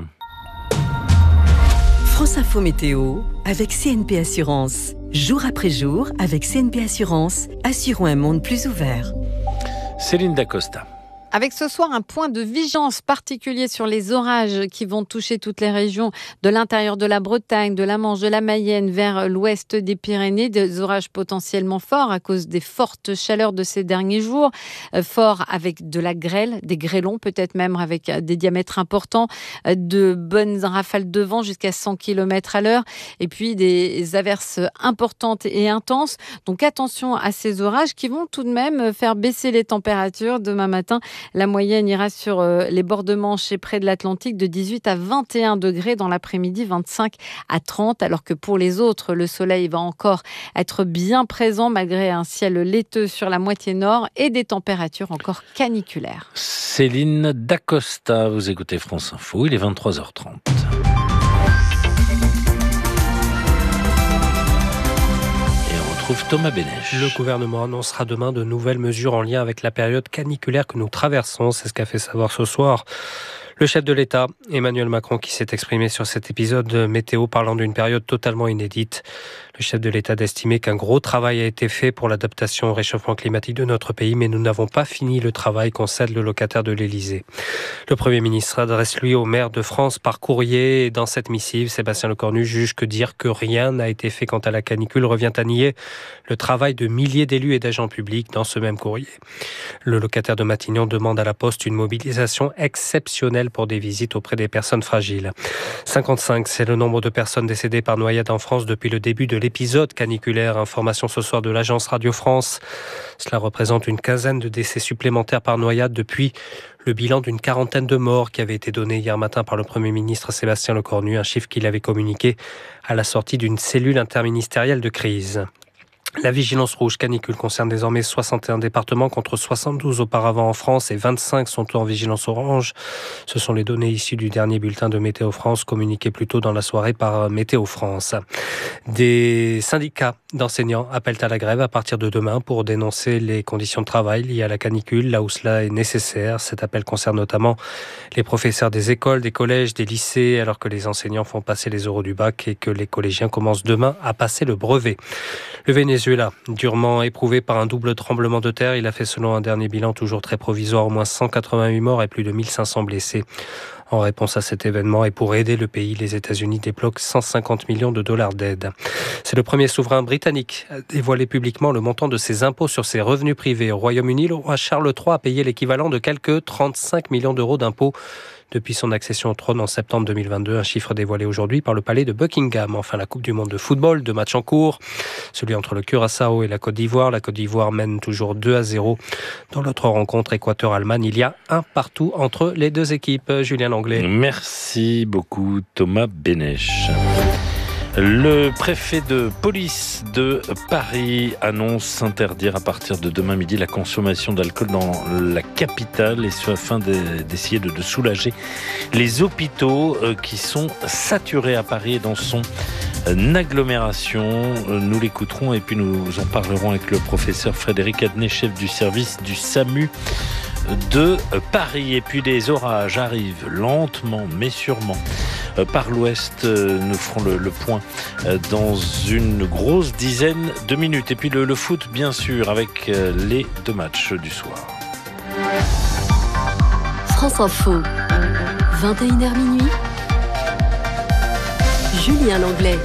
France Info Météo avec C N P Assurance. Jour après jour, avec C N P Assurance, assurons un monde plus ouvert. Céline Dacosta. Avec ce soir un point de vigilance particulier sur les orages qui vont toucher toutes les régions de l'intérieur de la Bretagne, de la Manche, de la Mayenne vers l'ouest des Pyrénées. Des orages potentiellement forts à cause des fortes chaleurs de ces derniers jours. Euh, forts avec de la grêle, des grêlons peut-être même avec des diamètres importants, euh, de bonnes rafales de vent jusqu'à cent kilomètres à l'heure. Et puis des averses importantes et intenses. Donc attention à ces orages qui vont tout de même faire baisser les températures demain matin. La moyenne ira sur les bords de Manche et près de l'Atlantique de dix-huit à vingt et un degrés dans l'après-midi, vingt-cinq à trente, alors que pour les autres, le soleil va encore être bien présent malgré un ciel laiteux sur la moitié nord et des températures encore caniculaires. Céline Dacosta, vous écoutez France Info, il est vingt-trois heures trente. Thomas Bénèche. Le gouvernement annoncera demain de nouvelles mesures en lien avec la période caniculaire que nous traversons. C'est ce qu'a fait savoir ce soir le chef de l'État, Emmanuel Macron, qui s'est exprimé sur cet épisode météo parlant d'une période totalement inédite. Le chef de l'État d'estimer qu'un gros travail a été fait pour l'adaptation au réchauffement climatique de notre pays, mais nous n'avons pas fini le travail, concède le locataire de l'Élysée. Le Premier ministre adresse lui aux maires de France par courrier, et dans cette missive, Sébastien Lecornu juge que dire que rien n'a été fait quant à la canicule revient à nier le travail de milliers d'élus et d'agents publics dans ce même courrier. Le locataire de Matignon demande à la Poste une mobilisation exceptionnelle pour des visites auprès des personnes fragiles. cinquante-cinq, c'est le nombre de personnes décédées par noyade en France depuis le début de l'épisode caniculaire. Information ce soir de l'agence Radio France. Cela représente une quinzaine de décès supplémentaires par noyade depuis le bilan d'une quarantaine de morts qui avait été donné hier matin par le Premier ministre Sébastien Lecornu, un chiffre qu'il avait communiqué à la sortie d'une cellule interministérielle de crise. La vigilance rouge canicule concerne désormais soixante et un départements contre soixante-douze auparavant en France et vingt-cinq sont en vigilance orange. Ce sont les données issues du dernier bulletin de Météo France communiqué plus tôt dans la soirée par Météo France. Des syndicats d'enseignants appellent à la grève à partir de demain pour dénoncer les conditions de travail liées à la canicule, là où cela est nécessaire. Cet appel concerne notamment les professeurs des écoles, des collèges, des lycées, alors que les enseignants font passer les oraux du bac et que les collégiens commencent demain à passer le brevet. Le Venezuela, durement éprouvé par un double tremblement de terre, il a fait selon un dernier bilan toujours très provisoire au moins cent quatre-vingt-huit morts et plus de mille cinq cents blessés. En réponse à cet événement et pour aider le pays, les États-Unis débloquent cent cinquante millions de dollars d'aide. C'est le premier souverain britannique à dévoiler publiquement le montant de ses impôts sur ses revenus privés. Au Royaume-Uni, le roi Charles trois a payé l'équivalent de quelques trente-cinq millions d'euros d'impôts depuis son accession au trône en septembre deux mille vingt-deux, un chiffre dévoilé aujourd'hui par le palais de Buckingham. Enfin, la Coupe du monde de football, deux matchs en cours, celui entre le Curaçao et la Côte d'Ivoire. La Côte d'Ivoire mène toujours deux à zéro. Dans l'autre rencontre, Équateur-Allemagne, il y a un partout entre les deux équipes. Julien Langlais. Merci beaucoup Thomas Bénèche. Le préfet de police de Paris annonce interdire à partir de demain midi la consommation d'alcool dans la capitale, et ce afin de, d'essayer de, de soulager les hôpitaux qui sont saturés à Paris et dans son agglomération. Nous l'écouterons et puis nous en parlerons avec le professeur Frédéric Adnet, chef du service du SAMU de Paris. Et puis les orages arrivent lentement mais sûrement par l'ouest. Nous ferons le, le point dans une grosse dizaine de minutes. Et puis le, le foot bien sûr avec les deux matchs du soir. France Info, vingt et une heures minuit. Julien Langlais.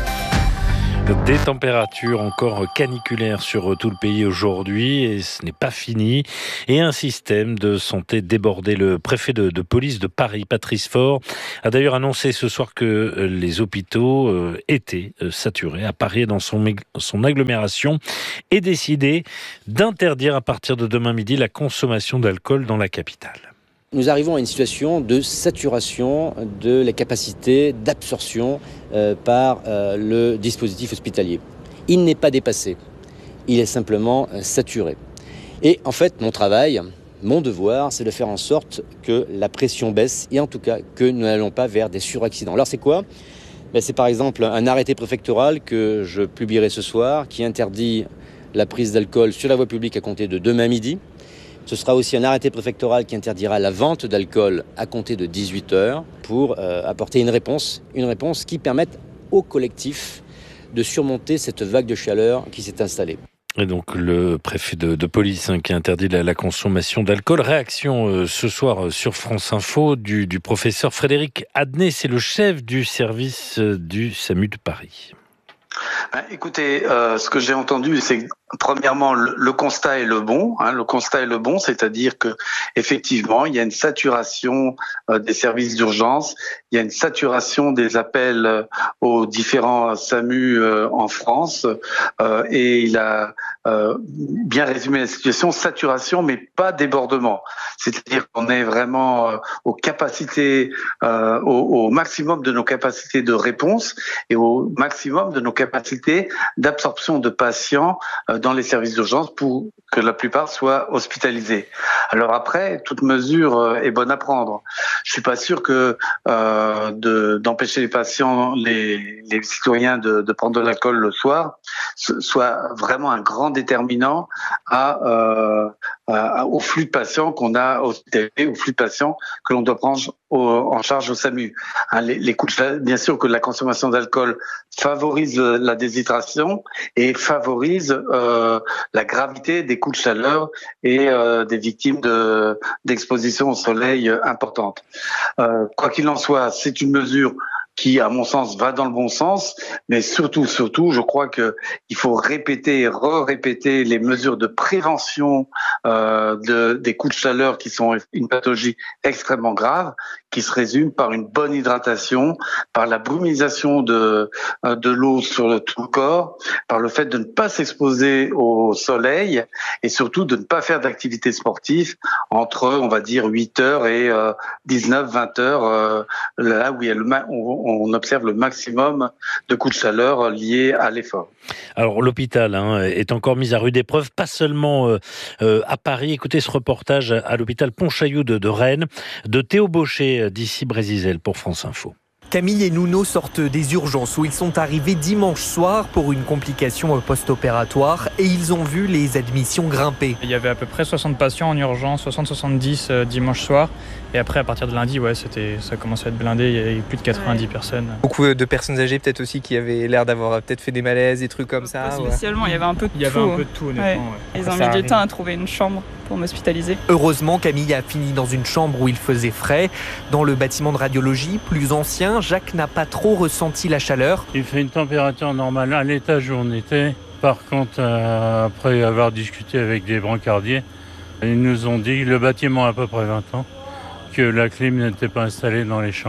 Des températures encore caniculaires sur tout le pays aujourd'hui, et ce n'est pas fini. Et un système de santé débordé. Le préfet de, de police de Paris, Patrice Faure, a d'ailleurs annoncé ce soir que les hôpitaux étaient saturés à Paris et dans son, son agglomération, et décidé d'interdire à partir de demain midi la consommation d'alcool dans la capitale. Nous arrivons à une situation de saturation de la capacité d'absorption euh, par euh, le dispositif hospitalier. Il n'est pas dépassé, il est simplement euh, saturé. Et en fait, mon travail, mon devoir, c'est de faire en sorte que la pression baisse et en tout cas que nous n'allons pas vers des suraccidents. Alors c'est quoi ? Ben, c'est par exemple un arrêté préfectoral que je publierai ce soir qui interdit la prise d'alcool sur la voie publique à compter de demain midi. Ce sera aussi un arrêté préfectoral qui interdira la vente d'alcool à compter de dix-huit heures pour euh, apporter une réponse, une réponse qui permette au collectif de surmonter cette vague de chaleur qui s'est installée. Et donc le préfet de, de police hein, qui interdit la, la consommation d'alcool. Réaction euh, ce soir euh, sur France Info du, du professeur Frédéric Adnet, c'est le chef du service euh, du SAMU de Paris. Ben, écoutez, euh, ce que j'ai entendu, c'est premièrement le, le constat est le bon. Hein, le constat est le bon, c'est-à-dire que effectivement, il y a une saturation euh, des services d'urgence, il y a une saturation des appels euh, aux différents SAMU euh, en France, euh, et il a euh, bien résumé la situation. Saturation, mais pas débordement. C'est-à-dire qu'on est vraiment euh, aux capacités, euh, au, au maximum de nos capacités de réponse et au maximum de nos capacités d'absorption de patients euh, dans les services d'urgence pour que la plupart soient hospitalisés. Alors après, toute mesure euh, est bonne à prendre. Je suis pas sûr que euh, de, d'empêcher les patients, les, les citoyens de, de prendre de l'alcool le soir soit vraiment un grand déterminant à, euh, à, au flux de patients qu'on a hospitalisés, au flux de patients que l'on doit prendre au, en charge au SAMU. Hein, les, les coups de, bien sûr que la consommation d'alcool favorise la déshydratation et favorise euh, la gravité des coups de chaleur et euh, des victimes de, d'exposition au soleil importante. Euh, quoi qu'il en soit, c'est une mesure qui, à mon sens, va dans le bon sens, mais surtout, surtout, je crois que il faut répéter et re-répéter les mesures de prévention euh, de, des coups de chaleur qui sont une pathologie extrêmement grave, qui se résume par une bonne hydratation, par la brumisation de de l'eau sur le, tout le corps, par le fait de ne pas s'exposer au soleil et surtout de ne pas faire d'activité sportive entre, on va dire, huit heures et euh, dix-neuf vingt heures, euh, là où il y a le ma- on, on observe le maximum de coups de chaleur liés à l'effort. Alors l'hôpital hein, est encore mis à rude épreuve, pas seulement euh, euh, à Paris. Écoutez ce reportage à l'hôpital Pontchaillou de, de Rennes, de Théo Baucher d'ici Brésisel pour France Info. Camille et Nuno sortent des urgences où ils sont arrivés dimanche soir pour une complication post-opératoire et ils ont vu les admissions grimper. Il y avait à peu près soixante patients en urgence, soixante à soixante-dix euh, dimanche soir. Et après, à partir de lundi, ouais, c'était, ça commençait à être blindé, il y avait plus de quatre-vingt-dix ouais. personnes. Beaucoup de personnes âgées peut-être aussi qui avaient l'air d'avoir peut-être fait des malaises, des trucs comme ça. Pas spécialement, ouais. il y avait un peu de il y tout. Il y avait un peu de tout, honnêtement. Ouais. Ouais. Ils ont mis du temps à trouver une chambre pour m'hospitaliser. Heureusement, Camille a fini dans une chambre où il faisait frais. Dans le bâtiment de radiologie, plus ancien, Jacques n'a pas trop ressenti la chaleur. Il fait une température normale à l'étage où on était. Par contre, euh, après avoir discuté avec des brancardiers, ils nous ont dit, le bâtiment a à peu près vingt ans, que la clim n'était pas installée dans les chambres.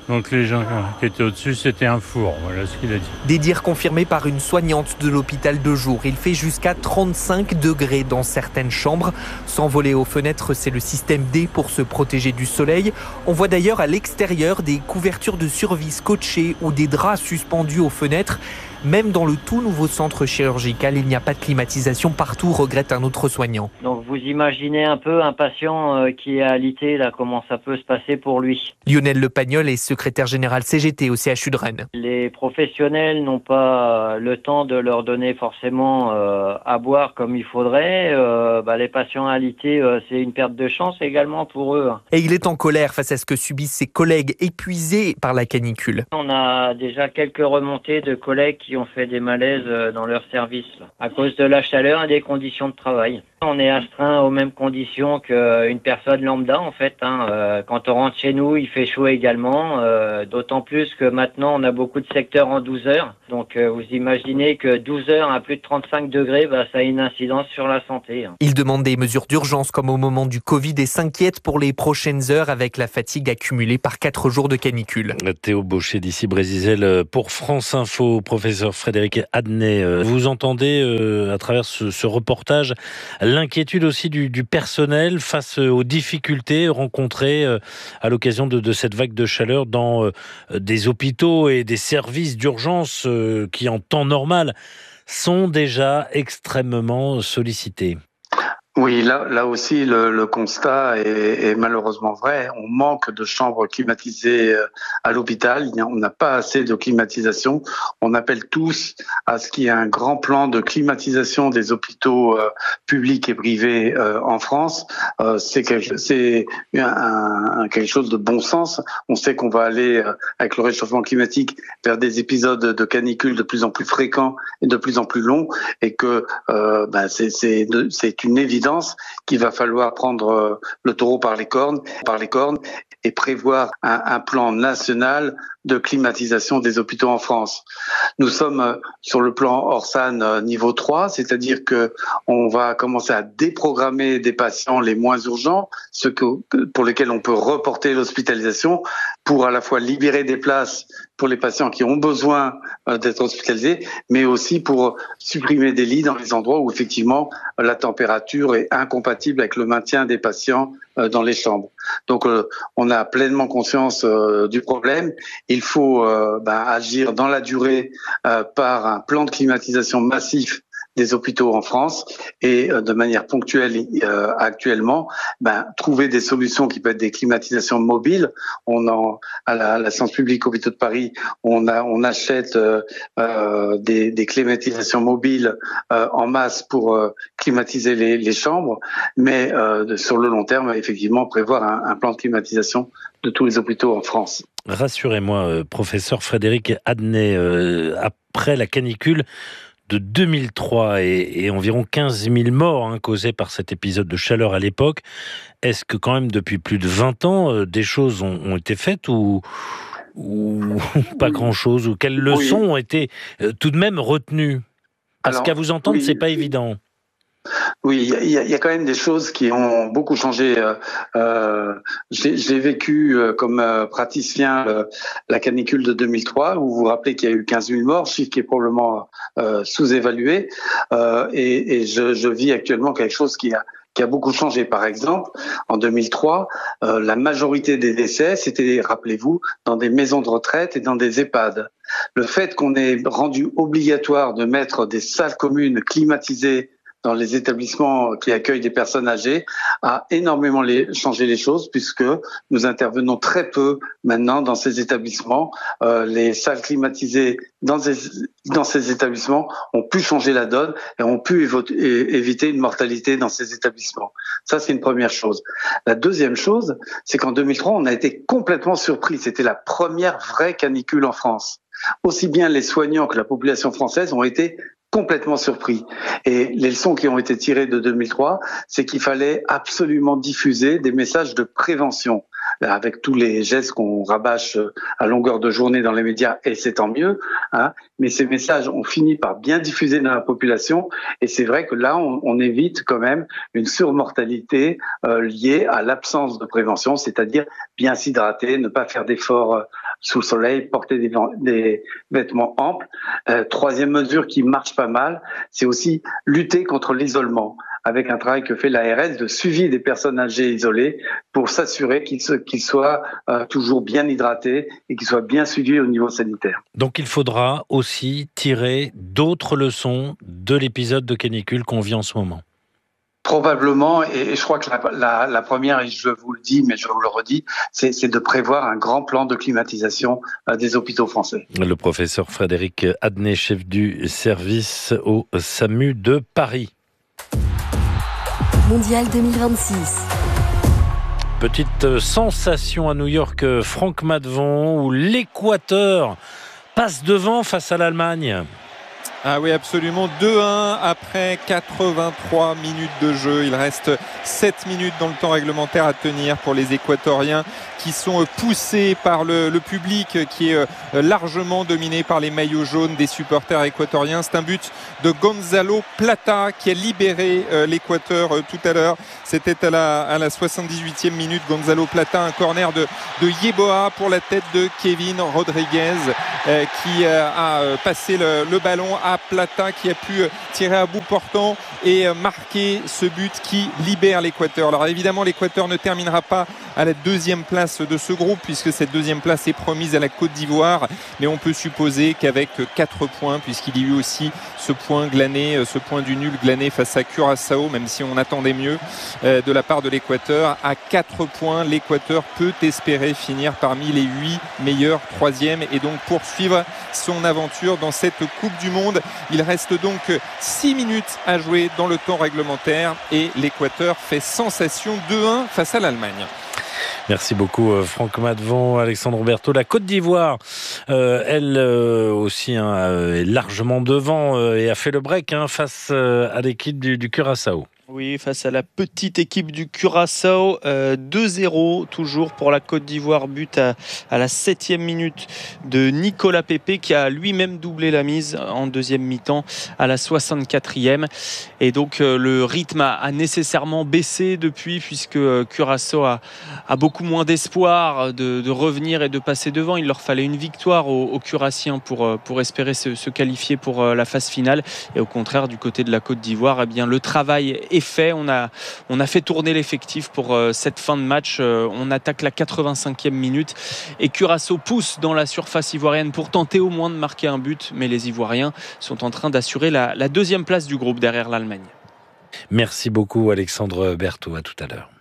Donc les gens qui étaient au-dessus, c'était un four, voilà ce qu'il a dit. Des dires confirmés par une soignante de l'hôpital de jour. Il fait jusqu'à trente-cinq degrés dans certaines chambres. S'envoler aux fenêtres, c'est le système D pour se protéger du soleil. On voit d'ailleurs à l'extérieur des couvertures de survie scotchées ou des draps suspendus aux fenêtres. Même dans le tout nouveau centre chirurgical, il n'y a pas de climatisation partout, regrette un autre soignant. Donc vous imaginez un peu un patient qui est alité, là, comment ça peut se passer pour lui. Lionel Le Pagnol est secrétaire général C G T au C H U de Rennes. Les professionnels n'ont pas le temps de leur donner forcément euh, à boire comme il faudrait. Euh, bah, les patients alités, euh, c'est une perte de chance également pour eux. Et il est en colère face à ce que subissent ses collègues épuisés par la canicule. On a déjà quelques remontées de collègues qui qui ont fait des malaises dans leur service à cause de la chaleur et des conditions de travail. On est astreint aux mêmes conditions qu'une personne lambda en fait. Hein. Euh, quand on rentre chez nous, il fait chaud également, euh, d'autant plus que maintenant on a beaucoup de secteurs en douze heures. Donc euh, vous imaginez que douze heures à plus de trente-cinq degrés, bah, ça a une incidence sur la santé. Hein. Il demande des mesures d'urgence comme au moment du Covid et s'inquiète pour les prochaines heures avec la fatigue accumulée par quatre jours de canicule. Théo Baucher d'ici Brésil pour France Info. Professeur Frédéric Adnet, vous entendez euh, à travers ce, ce reportage l'inquiétude aussi du, du personnel face aux difficultés rencontrées euh, à l'occasion de, de cette vague de chaleur dans euh, des hôpitaux et des services d'urgence euh, qui en temps normal sont déjà extrêmement sollicités. Oui, là, là aussi, le, le constat est, est malheureusement vrai. On manque de chambres climatisées à l'hôpital. On n'a pas assez de climatisation. On appelle tous à ce qu'il y ait un grand plan de climatisation des hôpitaux euh, publics et privés euh, en France. Euh, c'est quelque, c'est un, un, quelque chose de bon sens. On sait qu'on va aller, euh, avec le réchauffement climatique, vers des épisodes de canicule de plus en plus fréquents et de plus en plus longs, et que euh, ben, c'est, c'est, c'est une évidence qu'il va falloir prendre le taureau par les cornes, par les cornes et prévoir un, un plan national de climatisation des hôpitaux en France. Nous sommes sur le plan Orsan niveau trois, c'est-à-dire que on va commencer à déprogrammer des patients les moins urgents, ceux que, pour lesquels on peut reporter l'hospitalisation, pour à la fois libérer des places pour les patients qui ont besoin d'être hospitalisés, mais aussi pour supprimer des lits dans les endroits où effectivement la température est incompatible avec le maintien des patients dans les chambres. Donc on a pleinement conscience du problème. Il faut bah, agir dans la durée par un plan de climatisation massif des hôpitaux en France et euh, de manière ponctuelle euh, actuellement, ben, trouver des solutions qui peuvent être des climatisations mobiles. On en, à la, à la Science publique Hôpitaux de Paris, on, a, on achète euh, euh, des, des climatisations mobiles euh, en masse pour euh, climatiser les, les chambres, mais euh, sur le long terme, effectivement, prévoir un, un plan de climatisation de tous les hôpitaux en France. Rassurez-moi, euh, professeur Frédéric Adnet, euh, après la canicule de deux mille trois et, et environ quinze mille morts hein, causés par cet épisode de chaleur à l'époque, est-ce que quand même depuis plus de vingt ans, euh, des choses ont, ont été faites ou, ou pas grand-chose, ou quelles leçons oui. ont été euh, tout de même retenues? Parce Alors, qu'à vous entendre, oui, c'est pas évident. Oui, il y, y a quand même des choses qui ont beaucoup changé. Euh, j'ai, j'ai vécu euh, comme euh, praticien euh, la canicule de deux mille trois, où vous vous rappelez qu'il y a eu quinze mille morts, chiffre qui est probablement euh, sous-évalué. Euh, et et je, je vis actuellement quelque chose qui a qui a beaucoup changé. Par exemple, en deux mille trois, euh, la majorité des décès, c'était, rappelez-vous, dans des maisons de retraite et dans des EHPAD. Le fait qu'on ait rendu obligatoire de mettre des salles communes climatisées dans les établissements qui accueillent des personnes âgées a énormément les, changé les choses, puisque nous intervenons très peu maintenant dans ces établissements. Euh, les salles climatisées dans ces, dans ces établissements ont pu changer la donne et ont pu évo- é- éviter une mortalité dans ces établissements. Ça, c'est une première chose. La deuxième chose, c'est qu'en deux mille trois, on a été complètement surpris. C'était la première vraie canicule en France. Aussi bien les soignants que la population française ont été complètement surpris. Et les leçons qui ont été tirées de deux mille trois, c'est qu'il fallait absolument diffuser des messages de prévention, avec tous les gestes qu'on rabâche à longueur de journée dans les médias, et c'est tant mieux, hein. Mais ces messages ont fini par bien diffuser dans la population, et c'est vrai que là, on, on évite quand même une surmortalité euh, liée à l'absence de prévention, c'est-à-dire bien s'hydrater, ne pas faire d'efforts sous le soleil, porter des, des vêtements amples. Euh, troisième mesure qui marche pas mal, c'est aussi lutter contre l'isolement, avec un travail que fait l'A R S de suivi des personnes âgées isolées pour s'assurer qu'ils, se, qu'ils soient euh, toujours bien hydratés et qu'ils soient bien suivis au niveau sanitaire. Donc il faudra aussi tirer d'autres leçons de l'épisode de canicule qu'on vit en ce moment. Probablement, et je crois que la, la, la première, et je vous le dis, mais je vous le redis, c'est, c'est de prévoir un grand plan de climatisation des hôpitaux français. Le professeur Frédéric Adnet, chef du service au SAMU de Paris. Mondial deux mille vingt-six. Petite sensation à New York, Franck Maddevon, où l'Équateur passe devant face à l'Allemagne. Ah oui, absolument. deux un après quatre-vingt-trois minutes de jeu. Il reste sept minutes dans le temps réglementaire à tenir pour les Équatoriens qui sont poussés par le, le public qui est largement dominé par les maillots jaunes des supporters équatoriens. C'est un but de Gonzalo Plata qui a libéré l'Équateur tout à l'heure. C'était à la, à la soixante-dix-huitième minute. Gonzalo Plata, un corner de, de Yeboah pour la tête de Kevin Rodriguez euh, qui euh, a passé le, le ballon à Plata qui a pu tirer à bout portant et marquer ce but qui libère l'Équateur. Alors évidemment, l'Équateur ne terminera pas à la deuxième place de ce groupe puisque cette deuxième place est promise à la Côte d'Ivoire, mais on peut supposer qu'avec quatre points, puisqu'il y a eu aussi ce point glané, ce point du nul glané face à Curaçao, même si on attendait mieux euh, de la part de l'Équateur, à quatre points, l'Équateur peut espérer finir parmi les huit meilleurs troisièmes et donc poursuivre son aventure dans cette Coupe du Monde. Il reste donc six minutes à jouer dans le temps réglementaire et l'Équateur fait sensation deux un face à l'Allemagne. Merci beaucoup Franck Maddevon, Alexandre Berthaud. La Côte d'Ivoire, euh, elle euh, aussi hein, est largement devant euh, et a fait le break hein, face euh, à l'équipe du, du Curaçao. Oui, face à la petite équipe du Curaçao, euh, deux zéro toujours pour la Côte d'Ivoire, but à, à la septième minute de Nicolas Pepe qui a lui-même doublé la mise en deuxième mi-temps à la soixante-quatrième. Et donc euh, le rythme a, a nécessairement baissé depuis puisque euh, Curaçao a, a beaucoup moins d'espoir de, de revenir et de passer devant. Il leur fallait une victoire aux, aux Curaciens pour, euh, pour espérer se, se qualifier pour euh, la phase finale. Et au contraire, du côté de la Côte d'Ivoire, eh bien, le travail est fait. On a, on a fait tourner l'effectif pour euh, cette fin de match. Euh, on attaque la quatre-vingt-cinquième minute et Curaçao pousse dans la surface ivoirienne pour tenter au moins de marquer un but. Mais les Ivoiriens sont en train d'assurer la, la deuxième place du groupe derrière l'Allemagne. Merci beaucoup Alexandre Berthaud. À tout à l'heure.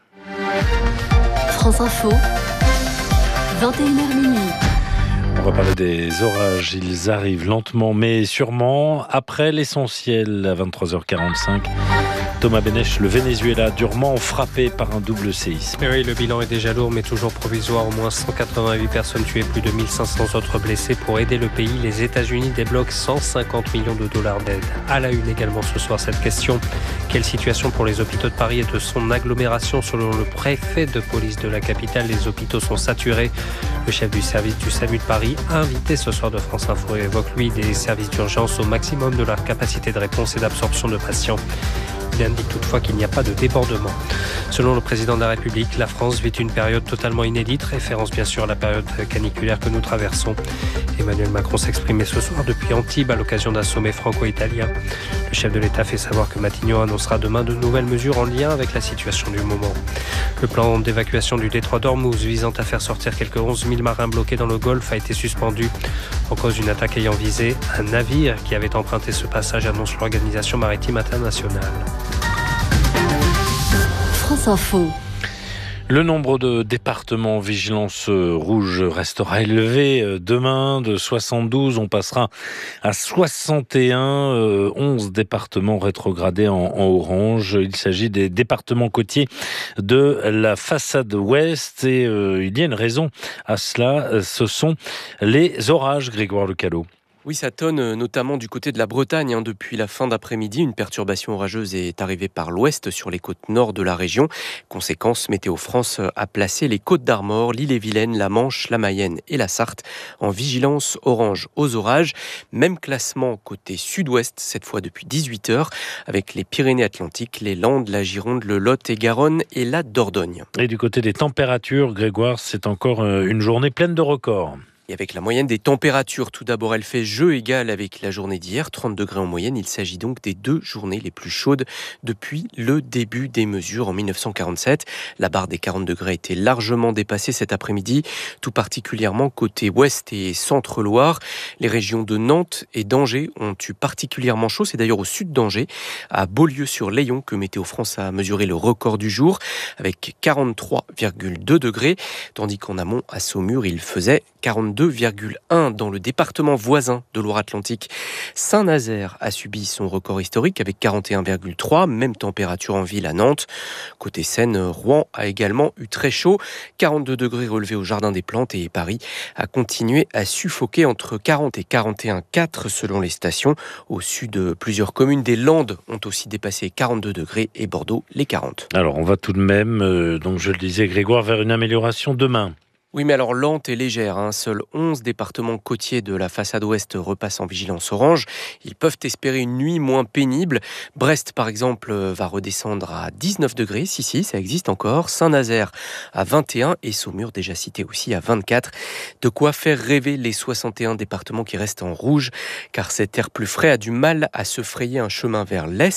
France Info, vingt et une heures minuit. On va parler des orages. Ils arrivent lentement mais sûrement. Après l'essentiel à vingt-trois heures quarante-cinq. Thomas Benech, le Venezuela, durement frappé par un double séisme. Mais oui, le bilan est déjà lourd, mais toujours provisoire. Au moins cent quatre-vingt-huit personnes tuées, plus de mille cinq cents autres blessés. Pour aider le pays, les États-Unis débloquent cent cinquante millions de dollars d'aide. À la une également ce soir, cette question. Quelle situation pour les hôpitaux de Paris et de son agglomération? Selon le préfet de police de la capitale, les hôpitaux sont saturés. Le chef du service du SAMU de Paris, invité ce soir de France Info, évoque lui des services d'urgence au maximum de leur capacité de réponse et d'absorption de patients. Il indique toutefois qu'il n'y a pas de débordement. Selon le président de la République, la France vit une période totalement inédite, référence bien sûr à la période caniculaire que nous traversons. Emmanuel Macron s'exprimait ce soir depuis Antibes à l'occasion d'un sommet franco-italien. Le chef de l'État fait savoir que Matignon annoncera demain de nouvelles mesures en lien avec la situation du moment. Le plan d'évacuation du détroit d'Ormuz visant à faire sortir quelques onze mille marins bloqués dans le Golfe a été suspendu. En cause d'une attaque ayant visé un navire qui avait emprunté ce passage, annonce l'Organisation maritime internationale. France Info. Le nombre de départements en vigilance rouge restera élevé. Demain, de soixante-douze, on passera à soixante et un. Euh, onze départements rétrogradés en, en orange. Il s'agit des départements côtiers de la façade ouest. Et euh, il y a une raison à cela. Ce sont les orages, Grégoire Lecalot. Oui, ça tonne notamment du côté de la Bretagne. Hein. Depuis la fin d'après-midi, une perturbation orageuse est arrivée par l'ouest sur les côtes nord de la région. Conséquence, Météo France a placé les Côtes d'Armor, l'Ille-et-Vilaine, la Manche, la Mayenne et la Sarthe en vigilance orange aux orages. Même classement côté sud-ouest, cette fois depuis dix-huit heures, avec les Pyrénées-Atlantiques, les Landes, la Gironde, le Lot et Garonne et la Dordogne. Et du côté des températures, Grégoire, c'est encore une journée pleine de records. Et avec la moyenne des températures, tout d'abord, elle fait jeu égal avec la journée d'hier, trente degrés en moyenne. Il s'agit donc des deux journées les plus chaudes depuis le début des mesures en dix-neuf cent quarante-sept. La barre des quarante degrés a été largement dépassée cet après-midi, tout particulièrement côté ouest et centre-Loire. Les régions de Nantes et d'Angers ont eu particulièrement chaud. C'est d'ailleurs au sud d'Angers, à Beaulieu-sur-Layon, que Météo France a mesuré le record du jour, avec quarante-trois virgule deux degrés, tandis qu'en amont, à Saumur, il faisait quarante-deux virgule un. Dans le département voisin de Loire-Atlantique, Saint-Nazaire a subi son record historique avec quarante et un virgule trois, même température en ville à Nantes. Côté Seine, Rouen a également eu très chaud, quarante-deux degrés relevés au Jardin des Plantes, et Paris a continué à suffoquer entre quarante et quarante et un virgule quatre selon les stations. Au sud, plusieurs communes des Landes ont aussi dépassé quarante-deux degrés et Bordeaux les quarante. Alors on va tout de même, euh, donc je le disais Grégoire, vers une amélioration demain. Oui, mais alors lente et légère. Hein. Seuls onze départements côtiers de la façade ouest repassent en vigilance orange. Ils peuvent espérer une nuit moins pénible. Brest, par exemple, va redescendre à dix-neuf degrés. Si, si, ça existe encore. Saint-Nazaire à vingt et un et Saumur, déjà cité aussi, à vingt-quatre. De quoi faire rêver les soixante et un départements qui restent en rouge, car cet air plus frais a du mal à se frayer un chemin vers l'est.